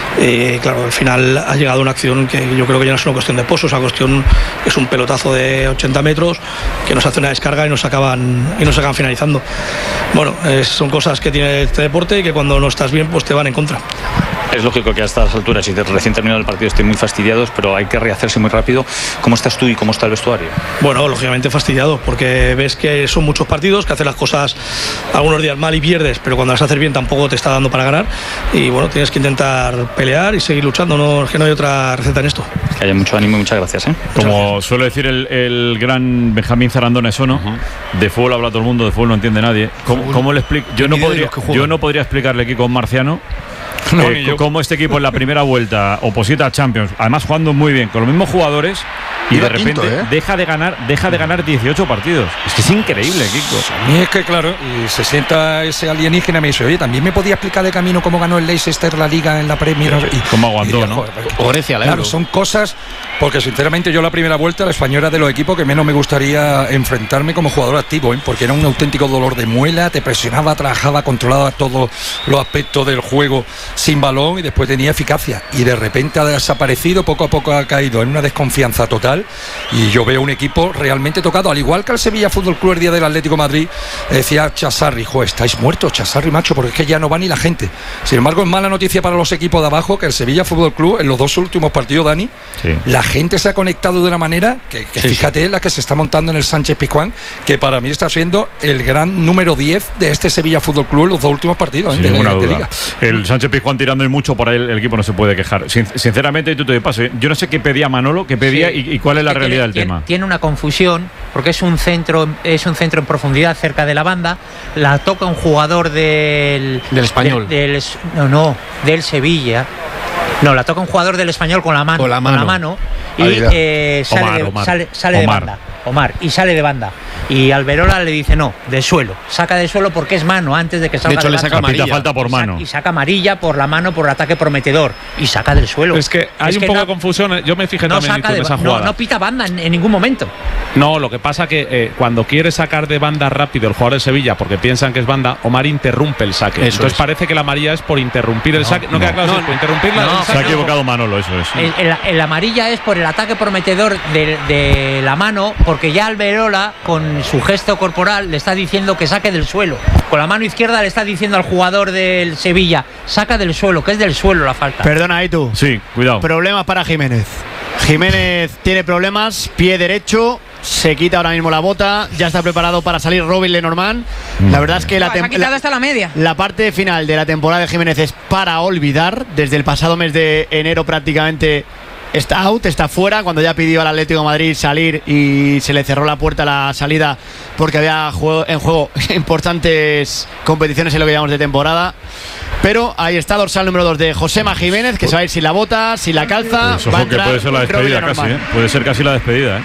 Eh, claro, al final ha llegado una acción que yo creo que ya no es una cuestión de pozo, esa cuestión es un pelotazo de ochenta metros que nos hace una descarga y nos acaban, y nos acaban finalizando. Bueno, eh, son cosas que tiene este deporte y que cuando no estás bien pues te van en contra. Es lógico que a estas alturas y de recién terminado el partido estén muy fastidiados, pero hay que rehacerse muy rápido. ¿Cómo estás tú y cómo está el vestuario? Bueno, lógicamente fastidiados, porque ves que son muchos partidos, que haces las cosas algunos días mal y pierdes, pero cuando las haces bien tampoco te está dando para ganar. Y bueno, tienes que intentar pelear y seguir luchando, no, es que no hay otra receta en esto. Que haya mucho ánimo y muchas gracias. ¿eh? Como gracias. Suele decir el, el gran Benjamín Zarandona Esono, uh-huh. de fútbol habla todo el mundo, de fútbol no entiende nadie. ¿Cómo, cómo le explico? Yo no podría, yo no podría explicarle aquí con Marciano. No, eh, como este equipo en la primera vuelta oposita a Champions, además jugando muy bien con los mismos jugadores y Iba de repente quinto, ¿eh? deja de ganar deja de ganar dieciocho partidos. Es que es increíble, Kiko. A mí es que claro, y se sienta ese alienígena y me dice, oye, también me podía explicar de camino cómo ganó el Leicester la Liga en la Premier. Y cómo aguantó, ¿no? O Grecia, claro, son cosas, porque sinceramente yo la primera vuelta la Española era de los equipos que menos me gustaría enfrentarme como jugador activo, ¿eh? Porque era un auténtico dolor de muela, te presionaba, trabajaba, controlaba todos los aspectos del juego sin balón y después tenía eficacia, y de repente ha desaparecido, poco a poco ha caído en una desconfianza total, y yo veo un equipo realmente tocado, al igual que el Sevilla Fútbol Club el día del Atlético de Madrid. Decía Chasarri, jo, estáis muertos, Chasarri, macho, porque es que ya no va ni la gente. Sin embargo, es mala noticia para los equipos de abajo que el Sevilla Fútbol Club en los dos últimos partidos, Dani, sí. la gente se ha conectado de una manera que, que sí, fíjate sí. la que se está montando en el Sánchez Pizjuán, que para mí está siendo el gran número diez de este Sevilla Fútbol Club en los dos últimos partidos, sí, ¿eh? de, de, de Liga. El Sánchez Pizjuán tirando en mucho, por ahí el, el equipo no se puede quejar. Sin, sinceramente, tú te paso, yo no sé qué pedía Manolo, qué pedía sí. y, y cuál es la tiene, realidad del tiene, tema. Tiene una confusión porque es un centro es un centro en profundidad cerca de la banda, la toca un jugador del del Español. De, del, no, no, del Sevilla. No, la toca un jugador del Español con la mano, con la mano, con la mano y eh, sale, Omar, de, Omar. sale, sale de banda. Omar, y sale de banda. Y Alberola le dice no, de suelo. Saca de suelo porque es mano antes de que salga. De hecho, de le saca amarilla. Falta por mano. Y saca amarilla por la mano por ataque prometedor. Y saca del suelo. Es que hay es un que poco no, de confusión. Yo me fijé no también saca en de, esa jugada. No, no pita banda en, en ningún momento. No, lo que pasa que eh, cuando quiere sacar de banda rápido el jugador de Sevilla, porque piensan que es banda, Omar interrumpe el saque. Eso Entonces es. parece que la amarilla es por interrumpir el no, saque. No, no queda claro no, si es por interrumpirla. No, se ha equivocado Manolo, eso es. El, el, el amarilla es por el ataque prometedor de, de la mano, porque ya Alberola, con su gesto corporal, le está diciendo que saque del suelo. Con la mano izquierda le está diciendo al jugador del Sevilla, saca del suelo, que es del suelo la falta. Perdona, ahí tú. Sí, cuidado. Problemas para Jiménez. Jiménez tiene problemas, pie derecho, se quita ahora mismo la bota, ya está preparado para salir Robin Lenormand. La verdad es que la, tem- ha quitado hasta la media. La parte final de la temporada de Jiménez es para olvidar. Desde el pasado mes de enero prácticamente está out, está fuera, cuando ya pidió al Atlético de Madrid salir y se le cerró la puerta a la salida porque había juego, en juego importantes competiciones en lo que llamamos de temporada. Pero ahí está, dorsal número dos de Josema Jiménez, que se va a ir sin la bota, sin la calza. Pues ojo, va a entrar, que puede ser la despedida casi, ¿eh? Puede ser casi la despedida, ¿eh?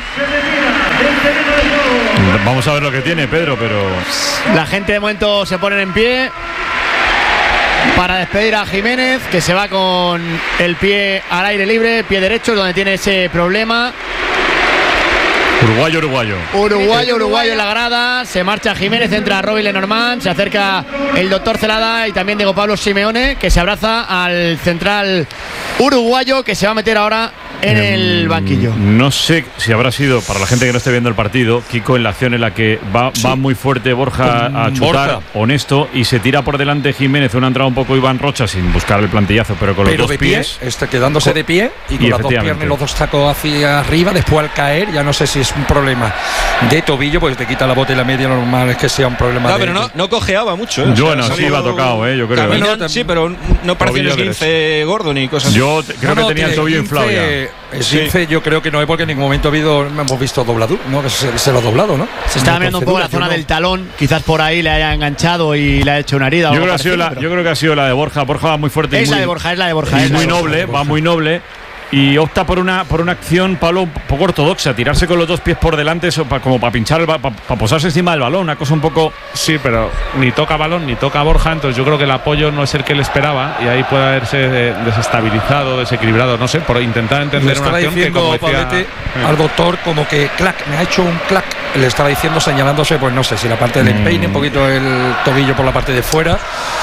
Vamos a ver lo que tiene Pedro, pero la gente de momento se ponen en pie. para despedir a Jiménez, que se va con el pie al aire libre, pie derecho, donde tiene ese problema. Uruguayo, uruguayo. Uruguayo, uruguayo en la grada. Se marcha Jiménez, entra Robin Lenormand. Se acerca el doctor Celada y también Diego Pablo Simeone, que se abraza al central uruguayo, que se va a meter ahora en eh, el banquillo. No sé si habrá sido, para la gente que no esté viendo el partido, Kiko, en la acción en la que va, sí. va muy fuerte Borja a chutar, Borja. honesto, y se tira por delante Jiménez. Una entrada un poco Iván Rocha, sin buscar el plantillazo, pero con pero los dos de pies. Pie, está quedándose de pie y con y las dos piernas y los dos tacos hacia arriba. Después al caer, ya no sé si es un problema de tobillo, pues te quita la bota y la media, normal es que sea un problema. No, de pero no, no cojeaba mucho. ¿eh? Yo, bueno, sí iba tocado, ¿eh? Yo creo. Caminón, sí, pero no parecía un esguince gordo ni cosas así. Yo creo no, que tenía el tobillo inflado ya. Esguince sí. Yo creo que no es porque en ningún momento ha habido, hemos visto dobladura, ¿no? Que se, se lo ha doblado, ¿no? Se está mirando un poco la zona no. del talón, quizás por ahí le haya enganchado y le ha hecho una herida. Yo, creo, que ha sido la, yo creo que ha sido la de Borja. Borja va muy fuerte. Es y la muy, de Borja, es la de Borja. Y es muy la noble, Borja. va muy noble. Y opta por una por una acción, Pablo, un poco ortodoxa, tirarse con los dos pies por delante, eso, pa, como para pinchar, el, para pa posarse encima del balón, una cosa un poco. Sí, pero ni toca balón ni toca Borja, entonces yo creo que el apoyo no es el que él esperaba y ahí puede haberse desestabilizado, desequilibrado, no sé, por intentar entender una acción que, como decía, Pablete, eh. al doctor como que clac, me ha hecho un clac, le estaba diciendo, señalándose, pues no sé si la parte del empeine, mm. un poquito el tobillo por la parte de fuera.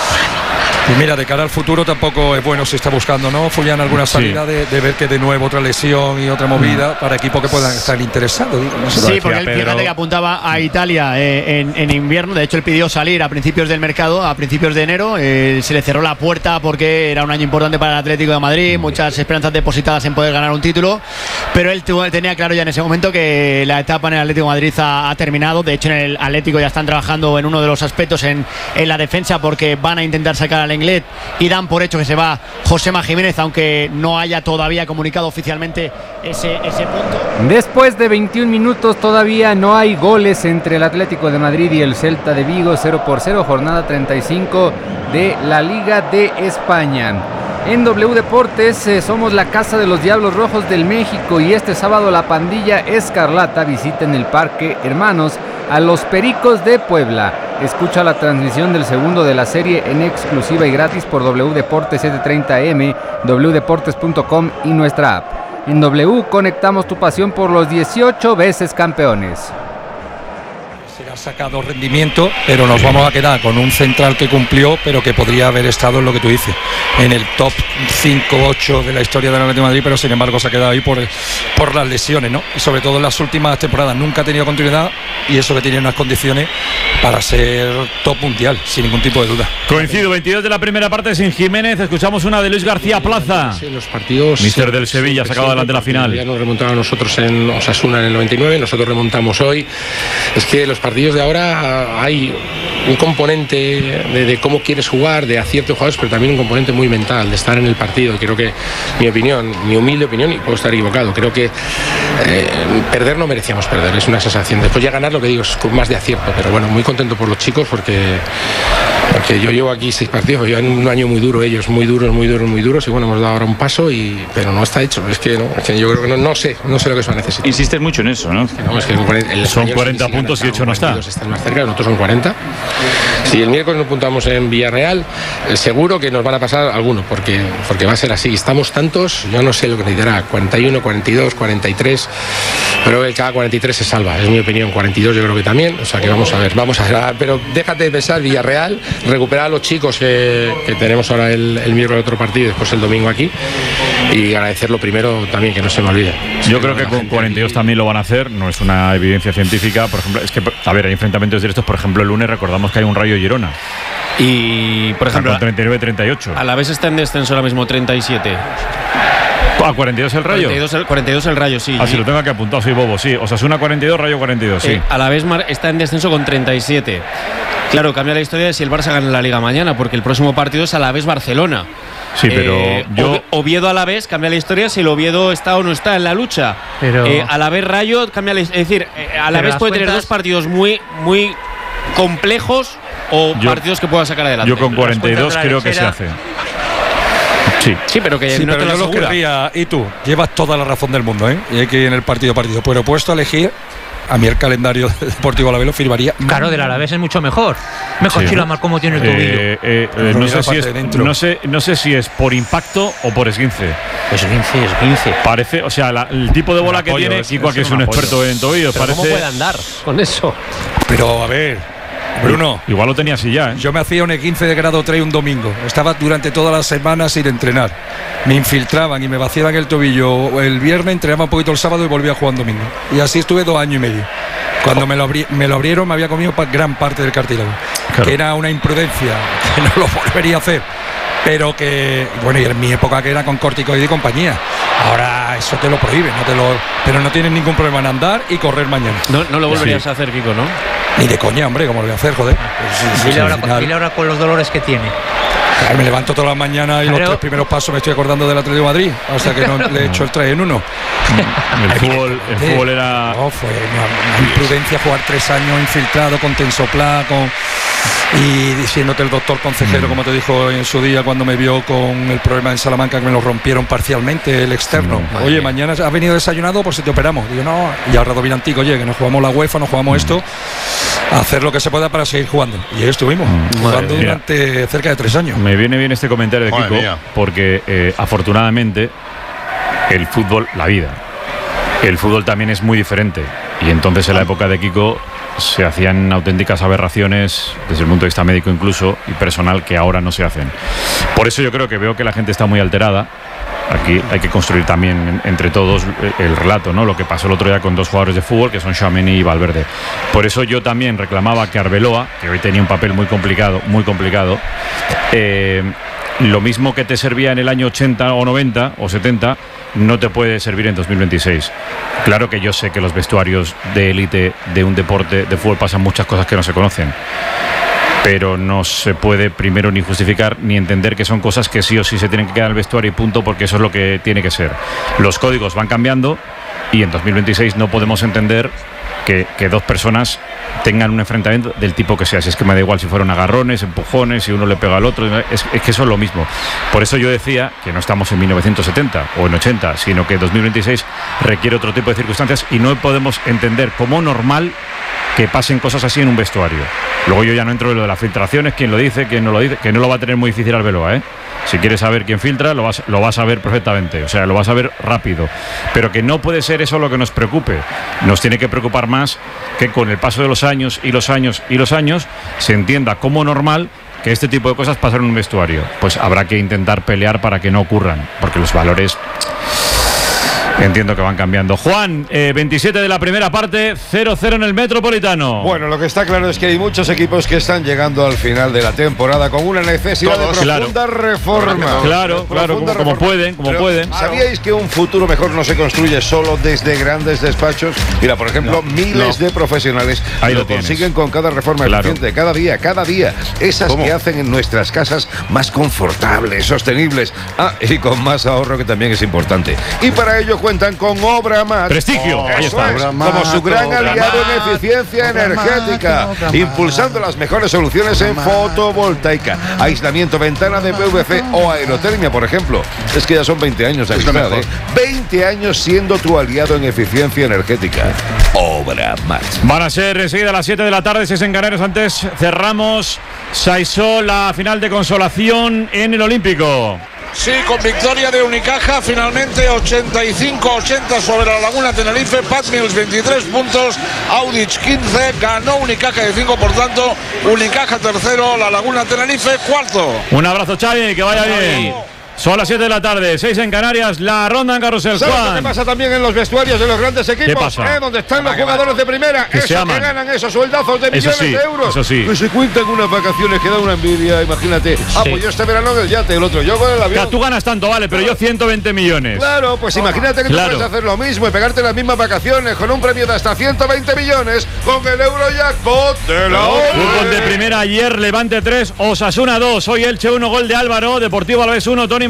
Y mira, de cara al futuro tampoco es bueno si está buscando, ¿no? Fullan alguna salida sí. de, de ver que de nuevo otra lesión y otra movida mm. para equipos que puedan estar interesados. Digo, no sé. Sí, porque él, fíjate que apuntaba a Italia eh, en, en invierno. De hecho, él pidió salir a principios del mercado, a principios de enero. Eh, se le cerró la puerta porque era un año importante para el Atlético de Madrid, muchas esperanzas depositadas en poder ganar un título. Pero él tuvo, tenía claro ya en ese momento que la etapa en el Atlético de Madrid ha, ha terminado. De hecho, en el Atlético ya están trabajando en uno de los aspectos en, en la defensa, porque van a intentar sacar al Lenglet y dan por hecho que se va Josema Jiménez, aunque no haya todavía comunicado oficialmente ese, ese punto. Después de veintiún minutos todavía no hay goles entre el Atlético de Madrid y el Celta de Vigo, cero por cero, jornada treinta y cinco de la Liga de España. En W Deportes eh, somos la casa de los Diablos Rojos del México y este sábado la pandilla Escarlata visita en el Parque Hermanos a los Pericos de Puebla. Escucha la transmisión del segundo de la serie en exclusiva y gratis por W Deportes setecientos treinta A M, w deportes punto com y nuestra app. En W conectamos tu pasión por los dieciocho veces campeones. Se ha sacado rendimiento, pero nos vamos a quedar con un central que cumplió, pero que podría haber estado en lo que tú dices, en el top cinco ocho de la historia del Atlético de Madrid, pero sin embargo se ha quedado ahí por, por las lesiones, ¿no? Y sobre todo en las últimas temporadas nunca ha tenido continuidad, y eso que tiene unas condiciones para ser top mundial, sin ningún tipo de duda. Coincido, veintidós de la primera parte sin Jiménez. Escuchamos una de Luis García Plaza. Sí, los partidos. Míster del Sevilla, sacado adelante la final. Ya nos remontaron nosotros en Osasuna en el noventa y nueve, nosotros remontamos hoy. Es que los partidos de ahora hay un componente de, de cómo quieres jugar, de acierto de jugadores, pero también un componente muy mental, de estar en el partido. Y creo que, mi opinión, mi humilde opinión, y puedo estar equivocado, creo que eh, perder no merecíamos perder, es una sensación. Después ya ganar, lo que digo, es con más de acierto, pero bueno, muy contento por los chicos porque, porque yo llevo aquí seis partidos, llevan un año muy duro ellos, muy duros, muy duros, muy duros, y bueno, hemos dado ahora un paso, y, pero no está hecho. Es que, no, es que yo creo que no, no sé, no sé lo que se va a necesitar. Insistes mucho en eso, ¿no? Es que no, es que el son cuarenta si puntos y hecho no está. Están más cerca, nosotros son cuarenta. Si el miércoles nos puntamos en Villarreal, eh, seguro que nos van a pasar algunos, porque, porque va a ser así. Estamos tantos, yo no sé lo que necesitará, cuarenta y uno, cuarenta y dos, cuarenta y tres, pero el cada cuarenta y tres se salva, es mi opinión. Cuarenta y dos yo creo que también, o sea que vamos a ver, vamos a ver, pero déjate de pensar Villarreal, recuperar a los chicos que, que tenemos ahora el, el miércoles otro partido y después el domingo aquí, y agradecerlo primero también, que no se me olvide. Yo creo que con cuarenta y dos también lo van a hacer, no es una evidencia científica, por ejemplo, es que, a ver, hay enfrentamientos directos, por ejemplo, el lunes recordamos que hay un Rayo Girona. Y, por ejemplo, treinta y nueve treinta y ocho. A la vez está en descenso ahora mismo, treinta y siete. ¿A cuarenta y dos el Rayo? cuarenta y dos el, cuarenta y dos el Rayo, sí. Ah, si lo tengo que apuntar, soy bobo, sí. Osasuna cuarenta y dos, Rayo cuarenta y dos, sí. Eh, a la vez está en descenso con treinta y siete. Claro, cambia la historia de si el Barça gana la Liga mañana, porque el próximo partido es a la vez Barcelona. Sí, pero eh, yo... Oviedo a la vez cambia la historia si el Oviedo está o no está en la lucha. Pero... Eh, a la vez Rayo cambia la historia. Es decir, eh, a la pero vez puede cuentas... tener dos partidos muy, muy complejos o yo, partidos que pueda sacar adelante. Yo con cuarenta y dos creo que se hace. Sí, sí, pero que sí, no pero te lo yo lo querría. Y tú, llevas toda la razón del mundo, ¿eh? Y hay que ir en el partido a partido. Pero puesto a elegir, a mí el calendario del Deportivo Alavés lo firmaría. Claro, del Alavés es mucho mejor. Mejor sí. Mar cómo tiene el tobillo. Eh, eh, eh, no, sé si es, no, sé, no sé si es por impacto o por esguince. Esguince, esguince. Parece, o sea, la, el tipo de bola un que apoyo, tiene, Kiko, que es un, un experto en tobillos. Parece... ¿Cómo puede andar con eso? Pero a ver, Bruno, igual lo tenía así ya, ¿eh? Yo me hacía un esguince de grado tres un domingo. Estaba durante todas las semanas sin entrenar. Me infiltraban y me vaciaban el tobillo el viernes, entrenaba un poquito el sábado y volvía a jugar un domingo. Y así estuve dos años y medio. Cuando me lo, abri- me lo abrieron me había comido gran parte del cartílago. Claro. Que era una imprudencia, que no lo volvería a hacer. Pero que, bueno, y en mi época que era con corticoide y compañía. Ahora eso te lo prohíbe, no te lo, pero no tienes ningún problema en andar y correr mañana. No, no lo volverías sí. a hacer, Kiko, ¿no? Ni de coña, hombre, ¿cómo lo voy a hacer, joder? Pues sí, sí, dile, sí, ahora, final... dile ahora con los dolores que tiene. Claro, me levanto todas las mañanas y pero... los tres primeros pasos me estoy acordando del Atlético de Madrid, hasta que no le he hecho el tres en uno. El fútbol, el fútbol era... No, fue una, una imprudencia jugar tres años infiltrado con tensoplá, con... y diciéndote el doctor consejero, mm. como te dijo en su día cuando me vio con el problema en Salamanca, que me lo rompieron parcialmente el externo. Mm, oye, mañana has venido desayunado, por si te operamos. Digo, no, y ahora Dominantico, oye, que nos jugamos la UEFA, nos jugamos mm. esto, a hacer lo que se pueda para seguir jugando. Y ahí estuvimos, mm. jugando Mira, durante cerca de tres años. Me viene bien este comentario de Kiko, porque eh, afortunadamente el fútbol, la vida, el fútbol también es muy diferente. Y entonces en la época de Kiko se hacían auténticas aberraciones desde el punto de vista médico incluso y personal que ahora no se hacen. Por eso yo creo que veo que la gente está muy alterada. Aquí hay que construir también entre todos el relato, ¿no? Lo que pasó el otro día con dos jugadores de fútbol que son Tchouaméni y Valverde. Por eso yo también reclamaba que Arbeloa, que hoy tenía un papel muy complicado, muy complicado, eh, lo mismo que te servía en el año ochenta o noventa o setenta, no te puede servir en dos mil veintiséis. Claro que yo sé que los vestuarios de élite de un deporte de fútbol pasan muchas cosas que no se conocen, pero no se puede primero ni justificar ni entender que son cosas que sí o sí se tienen que quedar en el vestuario y punto, porque eso es lo que tiene que ser. Los códigos van cambiando y en dos mil veintiséis no podemos entender que, que dos personas tengan un enfrentamiento del tipo que sea. Si es que me da igual si fueron agarrones, empujones, si uno le pega al otro, es, es que eso es lo mismo. Por eso yo decía que no estamos en mil novecientos setenta o en ochenta, sino que dos mil veintiséis requiere otro tipo de circunstancias y no podemos entender como normal que pasen cosas así en un vestuario. Luego yo ya no entro en lo de las filtraciones, quién lo dice, quién no lo dice, que no lo va a tener muy difícil Arbeloa, ¿eh? Si quieres saber quién filtra, lo vas, lo vas a ver perfectamente, o sea, lo vas a ver rápido. Pero que no puede ser eso lo que nos preocupe. Nos tiene que preocupar más que con el paso de los años y los años y los años se entienda como normal que este tipo de cosas pasan en un vestuario. Pues habrá que intentar pelear para que no ocurran, porque los valores... entiendo que van cambiando. Juan, eh, veintisiete de la primera parte, cero cero en el Metropolitano. Bueno, lo que está claro es que hay muchos equipos que están llegando al final de la temporada con una necesidad Todos. de profunda claro. reforma. Claro, claro, como, como pueden, como Pero, pueden. ¿sabíais que un futuro mejor no se construye solo desde grandes despachos? Mira, por ejemplo, no, miles no. de profesionales Ahí lo, lo consiguen con cada reforma claro. eficiente, cada día, cada día. Esas ¿Cómo? que hacen en nuestras casas más confortables, sostenibles, ah, y con más ahorro, que también es importante. Y para ello cuentan con Obramat. Prestigio. Oh, Ahí está. Es, como su gran Obramat. aliado en eficiencia Obramat, energética, Obramat. impulsando las mejores soluciones en fotovoltaica, aislamiento, ventana de P V C o aerotermia, por ejemplo. Es que ya son veinte años de amistad, ¿eh? veinte años siendo tu aliado en eficiencia energética. Obramat. Van a ser enseguida a las siete de la tarde, seis en Canarias. Antes cerramos Saisó, la final de consolación en el Olímpico. Sí, con victoria de Unicaja, finalmente ochenta y cinco ochenta sobre la Laguna Tenerife. Pat Mills veintitrés puntos, Audic quince, ganó Unicaja de cinco, por tanto Unicaja tercero, la Laguna Tenerife cuarto. Un abrazo, Xavi, que vaya bien. Son las siete de la tarde, seis en Canarias, la ronda en Carrusel. ¿Sabes Juan? qué pasa también en los vestuarios de los grandes equipos? ¿Qué pasa? ¿Eh? Donde están los jugadores de primera, que esos que ganan esos sueldazos de millones sí, de euros. Eso sí. Que se cuentan unas vacaciones que da una envidia, imagínate. Sí. Ah, pues yo este verano del yate, el otro yo con el avión. Claro, tú ganas tanto, vale, pero yo ciento veinte millones. Claro, pues imagínate que tú claro. puedes hacer lo mismo y pegarte las mismas vacaciones con un premio de hasta ciento veinte millones con el Eurojackpot de la O P E. Fútbol de primera ayer, Levante tres, Osasuna dos. Hoy Elche uno, gol de Álvaro, Deportivo Alavés uno, Tony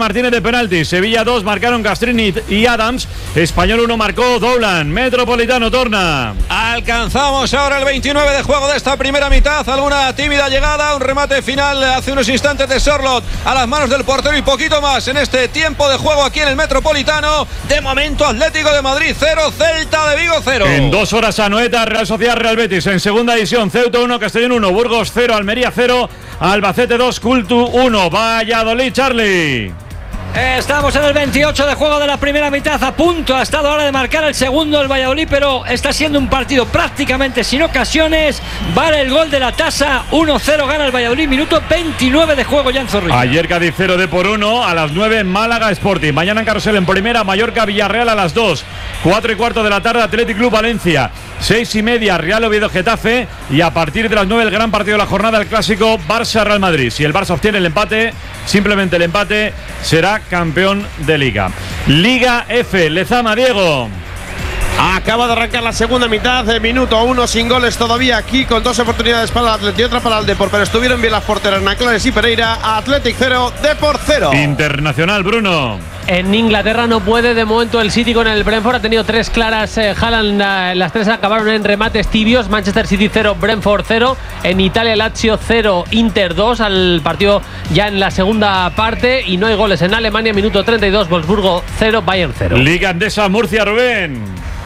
Martínez de penalti. Sevilla dos, marcaron Castrini y Adams. Español uno, marcó Doulan. Metropolitano torna. Alcanzamos ahora el veintinueve de juego de esta primera mitad. Alguna tímida llegada, un remate final hace unos instantes de Sorloth a las manos del portero y poquito más en este tiempo de juego aquí en el Metropolitano. De momento Atlético de Madrid cero, Celta de Vigo cero. En dos horas Anoeta, Real Sociedad, Real Betis. En segunda división, Ceuta uno, Castellón uno, Burgos cero, Almería cero, Albacete dos, Cultu uno, Valladolid, Charlie. Estamos en el veintiocho de juego de la primera mitad, a punto ha estado ahora de marcar el segundo el Valladolid, pero está siendo un partido prácticamente sin ocasiones. Vale el gol de la tasa, uno cero gana el Valladolid, minuto veintinueve de juego ya en Zorrilla. Ayer Cádiz cero de por uno, a las nueve Málaga Sporting. Mañana en Carrusel en primera, Mallorca Villarreal a las dos, cuatro y cuarto de la tarde Athletic Club Valencia, seis y media Real Oviedo Getafe, y a partir de las nueve el gran partido de la jornada, el clásico Barça Real Madrid. Si el Barça obtiene el empate, simplemente el empate, será campeón de Liga. Liga F, Lezama, Diego. Acaba de arrancar la segunda mitad, de minuto uno, sin goles todavía aquí, con dos oportunidades para el Athletic y otra para el Depor, pero estuvieron bien las porteras Naclares y Pereira. Athletic cero, Depor cero. Internacional, Bruno. En Inglaterra no puede de momento el City con el Brentford. Ha tenido tres claras. Eh, Haaland, eh, las tres acabaron en remates tibios. Manchester City cero, Brentford cero. En Italia, Lazio cero, Inter dos. Al partido ya en la segunda parte. Y no hay goles en Alemania. Minuto treinta y dos, Wolfsburgo cero, Bayern cero. Liga Andesa, Murcia, Rubén.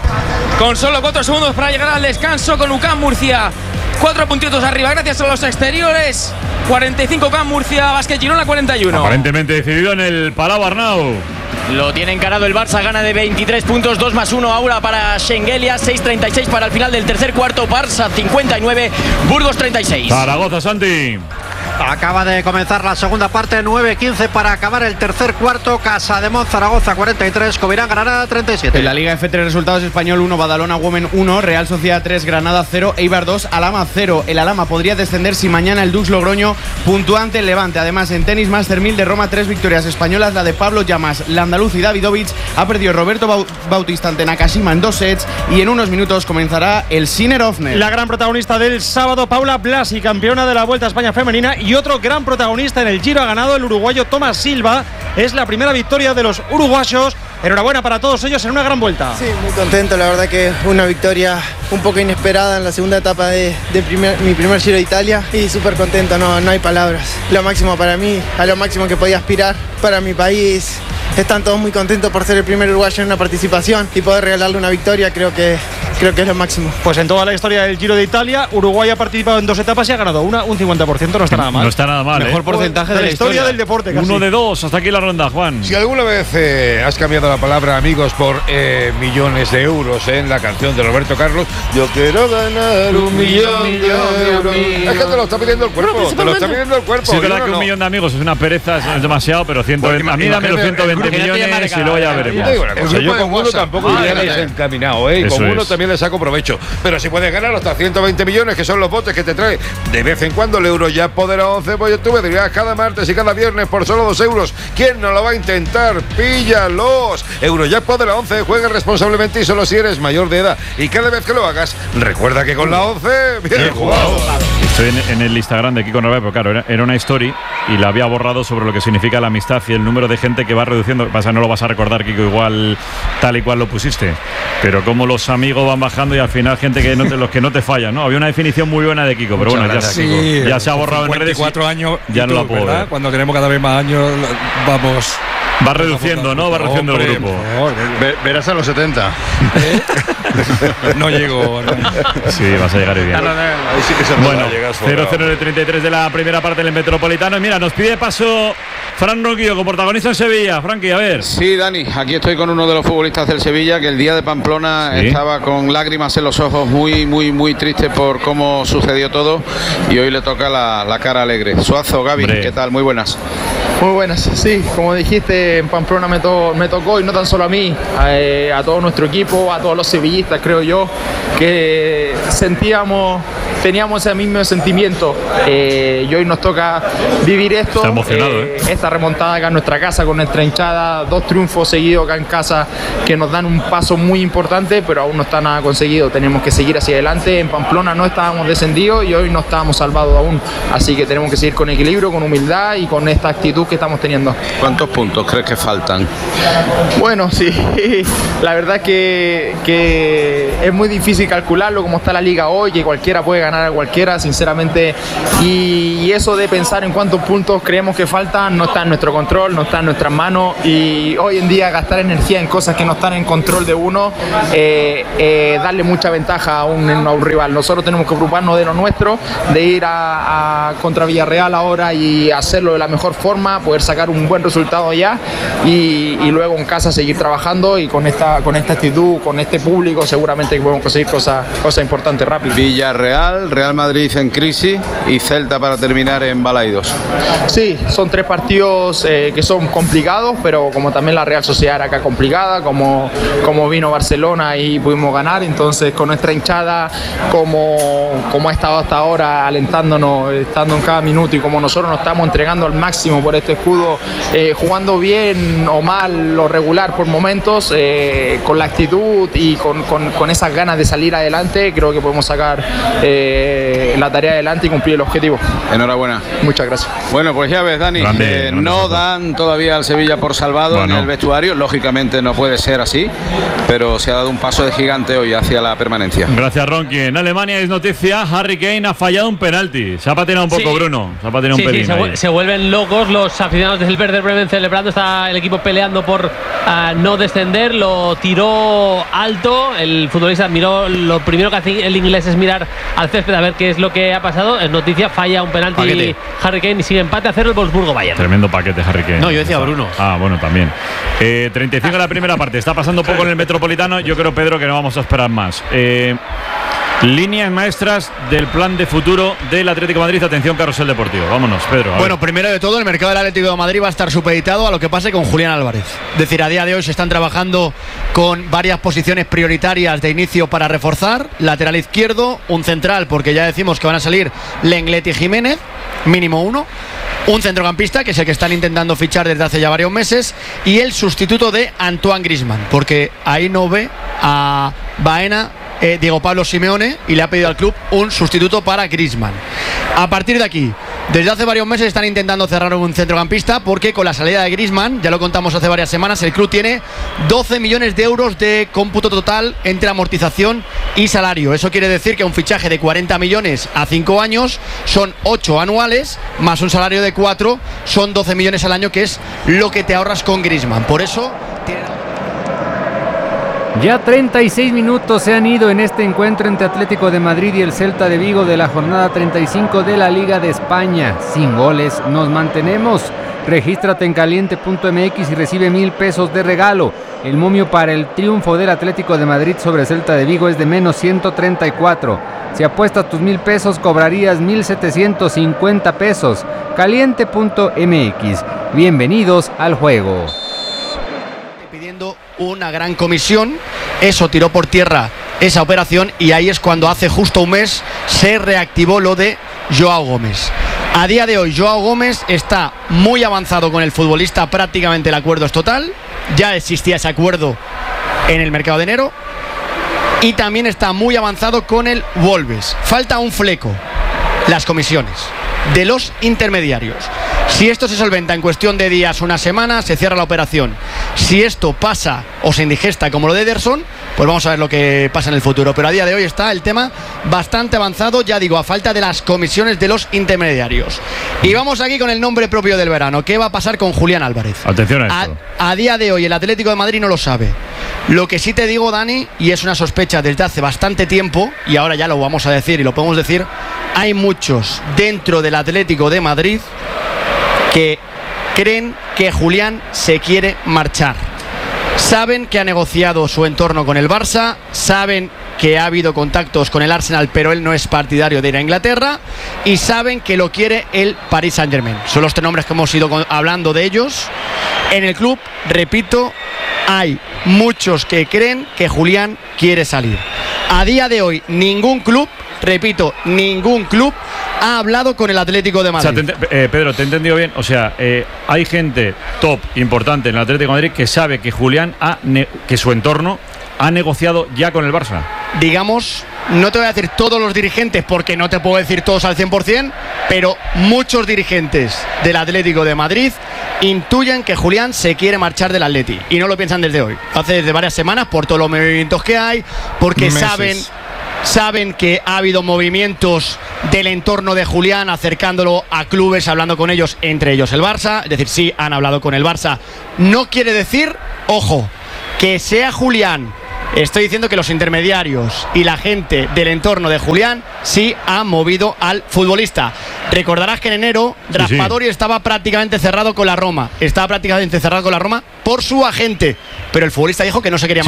Con solo cuatro segundos para llegar al descanso, con U C A M Murcia cuatro puntitos arriba gracias a los exteriores. cuarenta y cinco U C A M Murcia, Basket Girona cuarenta y uno. Aparentemente decidido en el Palau Arnau. Lo tiene encarado el Barça, gana de veintitrés puntos, dos más uno ahora para Schengelia, seis treinta y seis para el final del tercer cuarto. Barça cincuenta y nueve, Burgos treinta y seis. Zaragoza, Santi. Acaba de comenzar la segunda parte, nueve quince para acabar el tercer cuarto. Casademón, Zaragoza cuarenta y tres, Covirán, Granada treinta y siete. En la Liga F, tres resultados: Español uno, Badalona Women uno, Real Sociedad tres, Granada cero, Eibar dos, Alhama cero. El Alhama podría descender si mañana el Dux Logroño puntúa ante el Levante. Además, en tenis, Master mil de Roma, tres victorias españolas, la de Pablo Llamas, la andaluz y Davidovich. Ha perdido Roberto Bautista ante Nakashima en dos sets, y en unos minutos comenzará el Sinner Ofner. La gran protagonista del sábado, Paula Blasi, campeona de la Vuelta a España femenina, y otro gran protagonista en el Giro ha ganado el uruguayo Tomás Silva. Es la primera victoria de los uruguayos. Enhorabuena para todos ellos en una gran vuelta. Sí, muy contento, la verdad que una victoria un poco inesperada en la segunda etapa de, de primer, mi primer Giro de Italia, y súper contento, no, no hay palabras. Lo máximo para mí, a lo máximo que podía aspirar para mi país. Están todos muy contentos por ser el primer uruguayo en una participación y poder regalarle una victoria, creo que, creo que es lo máximo. Pues en toda la historia del Giro de Italia, Uruguay ha participado en dos etapas y ha ganado una, un cincuenta por ciento, no está nada mal. No está nada mal. Mejor ¿eh? porcentaje de, de la historia, historia del deporte, casi. Uno de dos, hasta aquí la ronda, Juan. Si alguna vez eh, has cambiado la palabra amigos por eh, millones de euros en la canción de Roberto Carlos, yo quiero ganar un millón de euros. Es que te lo está pidiendo el cuerpo, te lo está pidiendo el cuerpo. Sí, es verdad que un millón de amigos es una pereza, es demasiado, pero ciento veinte, a mí dame los ciento veinte millones y luego ya veremos. O sea, yo con uno tampoco iría desencaminado, ¿eh? Con uno también le saco provecho. Pero si puedes ganar hasta ciento veinte millones, que son los botes que te trae de vez en cuando el Eurojackpot de la once, pues tú me dirías cada martes y cada viernes por solo dos euros. ¿Quién no lo va a intentar? ¡Píllalos! Eurojackpot de la once, juega responsablemente y solo si eres mayor de edad. Y cada vez que lo hagas, recuerda que con la once, bien jugado. Estoy en, en el Instagram de Kiko Norbert, pero claro, era, era una story y la había borrado sobre lo que significa la amistad y el número de gente que va reduciendo. Pasa, no lo vas a recordar, Kiko, igual tal y cual lo pusiste, pero como los amigos van bajando y al final gente que no te, los que no te fallan, ¿no? Había una definición muy buena de Kiko, pero Muchas bueno, ya, gracias, sí, Kiko. ya se ha borrado en redes. veinticuatro años ya no tú, la puedo ¿verdad? ver. Cuando tenemos cada vez más años, vamos. Va reduciendo, ¿no? Va reduciendo Hombre, el grupo. Ver, verás a los setenta. ¿Eh? No llego. No. Sí, vas a llegar bien. No, no, no. Ahí sí que se bueno, llegar cero cero de treinta y tres de la primera parte del Metropolitano. Y mira, nos pide paso Fran Ronquillo, como protagonista en Sevilla. Frankie, a ver. Sí, Dani, aquí estoy con uno de los futbolistas del Sevilla, que el día de Pamplona ¿Sí? estaba con lágrimas en los ojos, muy, muy, muy triste por cómo sucedió todo, y hoy le toca la, la cara alegre. Suazo, Gaby, Hombre. ¿qué tal? Muy buenas. Muy buenas, sí, como dijiste, que en Pamplona me, to me tocó, y no tan solo a mí, a, a todo nuestro equipo, a todos los sevillistas, creo yo, que sentíamos, teníamos ese mismo sentimiento, eh, y hoy nos toca vivir esto. Está emocionado, eh, eh. Esta remontada acá en nuestra casa con nuestra hinchada, dos triunfos seguidos acá en casa que nos dan un paso muy importante, pero aún no está nada conseguido. Tenemos que seguir hacia adelante. En Pamplona no estábamos descendidos y hoy no estábamos salvados aún, así que tenemos que seguir con equilibrio, con humildad y con esta actitud que estamos teniendo. ¿Cuántos puntos crees que faltan? Bueno, sí, la verdad que, que es muy difícil calcularlo como está la liga hoy, que cualquiera puede ganar a cualquiera, sinceramente, y, y eso de pensar en cuántos puntos creemos que faltan no está en nuestro control, no está en nuestras manos, y hoy en día gastar energía en cosas que no están en control de uno, eh, eh, darle mucha ventaja a un, a un rival. Nosotros tenemos que preocuparnos de lo nuestro, de ir a, a contra Villarreal ahora y hacerlo de la mejor forma, poder sacar un buen resultado ya, y, y luego en casa seguir trabajando, y con esta, con esta actitud, con este público, seguramente podemos conseguir cosas, cosas importantes rápido. Villarreal, Real Madrid en crisis y Celta para terminar en Balaidos. Sí, son tres partidos eh, que son complicados, pero como también la Real Sociedad era acá complicada, como, como vino Barcelona y pudimos ganar, entonces con nuestra hinchada, como, como ha estado hasta ahora alentándonos, estando en cada minuto, y como nosotros nos estamos entregando al máximo por este escudo, eh, jugando bien o mal o regular por momentos, eh, con la actitud y con, con, con esas ganas de salir adelante, creo que podemos sacar eh, la tarea adelante y cumplir el objetivo. Enhorabuena. Muchas gracias. Bueno, pues ya ves, Dani, Grande, eh, no dan todavía al Sevilla por salvado bueno. en el vestuario, lógicamente no puede ser así, pero se ha dado un paso de gigante hoy hacia la permanencia. Gracias, Ronqui. En Alemania es noticia, Harry Kane ha fallado un penalti. Se ha patinado un poco, Sí. Bruno. Se ha patinado Sí, un pelín. sí, se, vu- se vuelven locos los aficionados del Werder Bremen celebrando. Está el equipo peleando por uh, no descender. Lo tiró alto. El futbolista miró. Lo primero que hace el inglés es mirar al césped a ver qué es lo que ha pasado. Es noticia, falla un penalti Paquete. Harry Kane y sigue empate a cero el Wolfsburgo-Bayern. Tremendo paquete, Harry Kane. No, yo decía Bruno. Ah, bueno, también. Eh, treinta y cinco en la primera parte. Está pasando poco en el Metropolitano. Yo creo, Pedro, que no vamos a esperar más. Eh, líneas maestras del plan de futuro del Atlético de Madrid. Atención, Carrusel Deportivo. Vámonos, Pedro. a Bueno, ver. primero de todo, el mercado del Atlético de Madrid va a estar supeditado a lo que pase con Julián Álvarez. Es decir, a día de hoy se están trabajando con varias posiciones prioritarias de inicio para reforzar. Lateral izquierdo, un central, porque ya decimos que van a salir Lenglet y Jiménez, mínimo uno. Un centrocampista, que es el que están intentando fichar desde hace ya varios meses, y el sustituto de Antoine Griezmann, porque ahí no ve a Baena eh, Diego Pablo Simeone, y le ha pedido al club un sustituto para Griezmann. A partir de aquí, desde hace varios meses están intentando cerrar un centrocampista, porque con la salida de Griezmann, ya lo contamos hace varias semanas, el club tiene doce millones de euros de cómputo total entre amortización y salario. Eso quiere decir que un fichaje de cuarenta millones a cinco años son ocho anuales, más un salario de cuatro, son doce millones al año, que es lo que te ahorras con Griezmann. Por eso Ya treinta y seis minutos se han ido en este encuentro entre Atlético de Madrid y el Celta de Vigo de la jornada treinta y cinco de la Liga de España. Sin goles nos mantenemos. Regístrate en caliente punto m x y recibe mil pesos de regalo. El momio para el triunfo del Atlético de Madrid sobre Celta de Vigo es de menos ciento treinta y cuatro. Si apuestas tus mil pesos cobrarías mil setecientos cincuenta pesos. caliente punto m x. Bienvenidos al juego. Pidiendo una gran comisión, eso tiró por tierra esa operación, y ahí es cuando hace justo un mes se reactivó lo de Joao Gómez. A día de hoy Joao Gómez está muy avanzado con el futbolista, prácticamente el acuerdo es total, ya existía ese acuerdo en el mercado de enero, y también está muy avanzado con el Wolves. Falta un fleco, las comisiones de los intermediarios. Si esto se solventa en cuestión de días, una semana, se cierra la operación. Si esto pasa o se indigesta como lo de Ederson, pues vamos a ver lo que pasa en el futuro. Pero a día de hoy está el tema bastante avanzado, ya digo, a falta de las comisiones de los intermediarios. Y vamos aquí con el nombre propio del verano. ¿Qué va a pasar con Julián Álvarez? Atención a esto. A, a día de hoy el Atlético de Madrid no lo sabe. Lo que sí te digo, Dani, y es una sospecha desde hace bastante tiempo, y ahora ya lo vamos a decir y lo podemos decir, hay muchos dentro del Atlético de Madrid que creen que Julián se quiere marchar. Saben que ha negociado su entorno con el Barça, saben que ha habido contactos con el Arsenal, pero él no es partidario de ir a Inglaterra, y saben que lo quiere el Paris Saint-Germain. Son los tres nombres que hemos ido hablando de ellos, En el club, repito, hay muchos que creen que Julián quiere salir. A día de hoy, ningún club, repito, ningún club ha hablado con el Atlético de Madrid. O sea, te, eh, Pedro, te he entendido bien. O sea, eh, hay gente top, importante en el Atlético de Madrid que sabe que Julián, ha ne- que su entorno ha negociado ya con el Barça. Digamos, no te voy a decir todos los dirigentes porque no te puedo decir todos al cien por ciento, pero muchos dirigentes del Atlético de Madrid intuyen que Julián se quiere marchar del Atleti y no lo piensan desde hoy. Hace desde varias semanas por todos los movimientos que hay, porque Meses. saben saben que ha habido movimientos del entorno de Julián acercándolo a clubes, hablando con ellos, entre ellos el Barça. Es decir, sí, han hablado con el Barça. No quiere decir, ojo, que sea Julián. Estoy diciendo que los intermediarios y la gente del entorno de Julián sí han movido al futbolista. Recordarás que en enero sí, Raspadori sí. estaba prácticamente cerrado con la Roma. Estaba prácticamente cerrado con la Roma por su agente. Pero el futbolista dijo que no se quería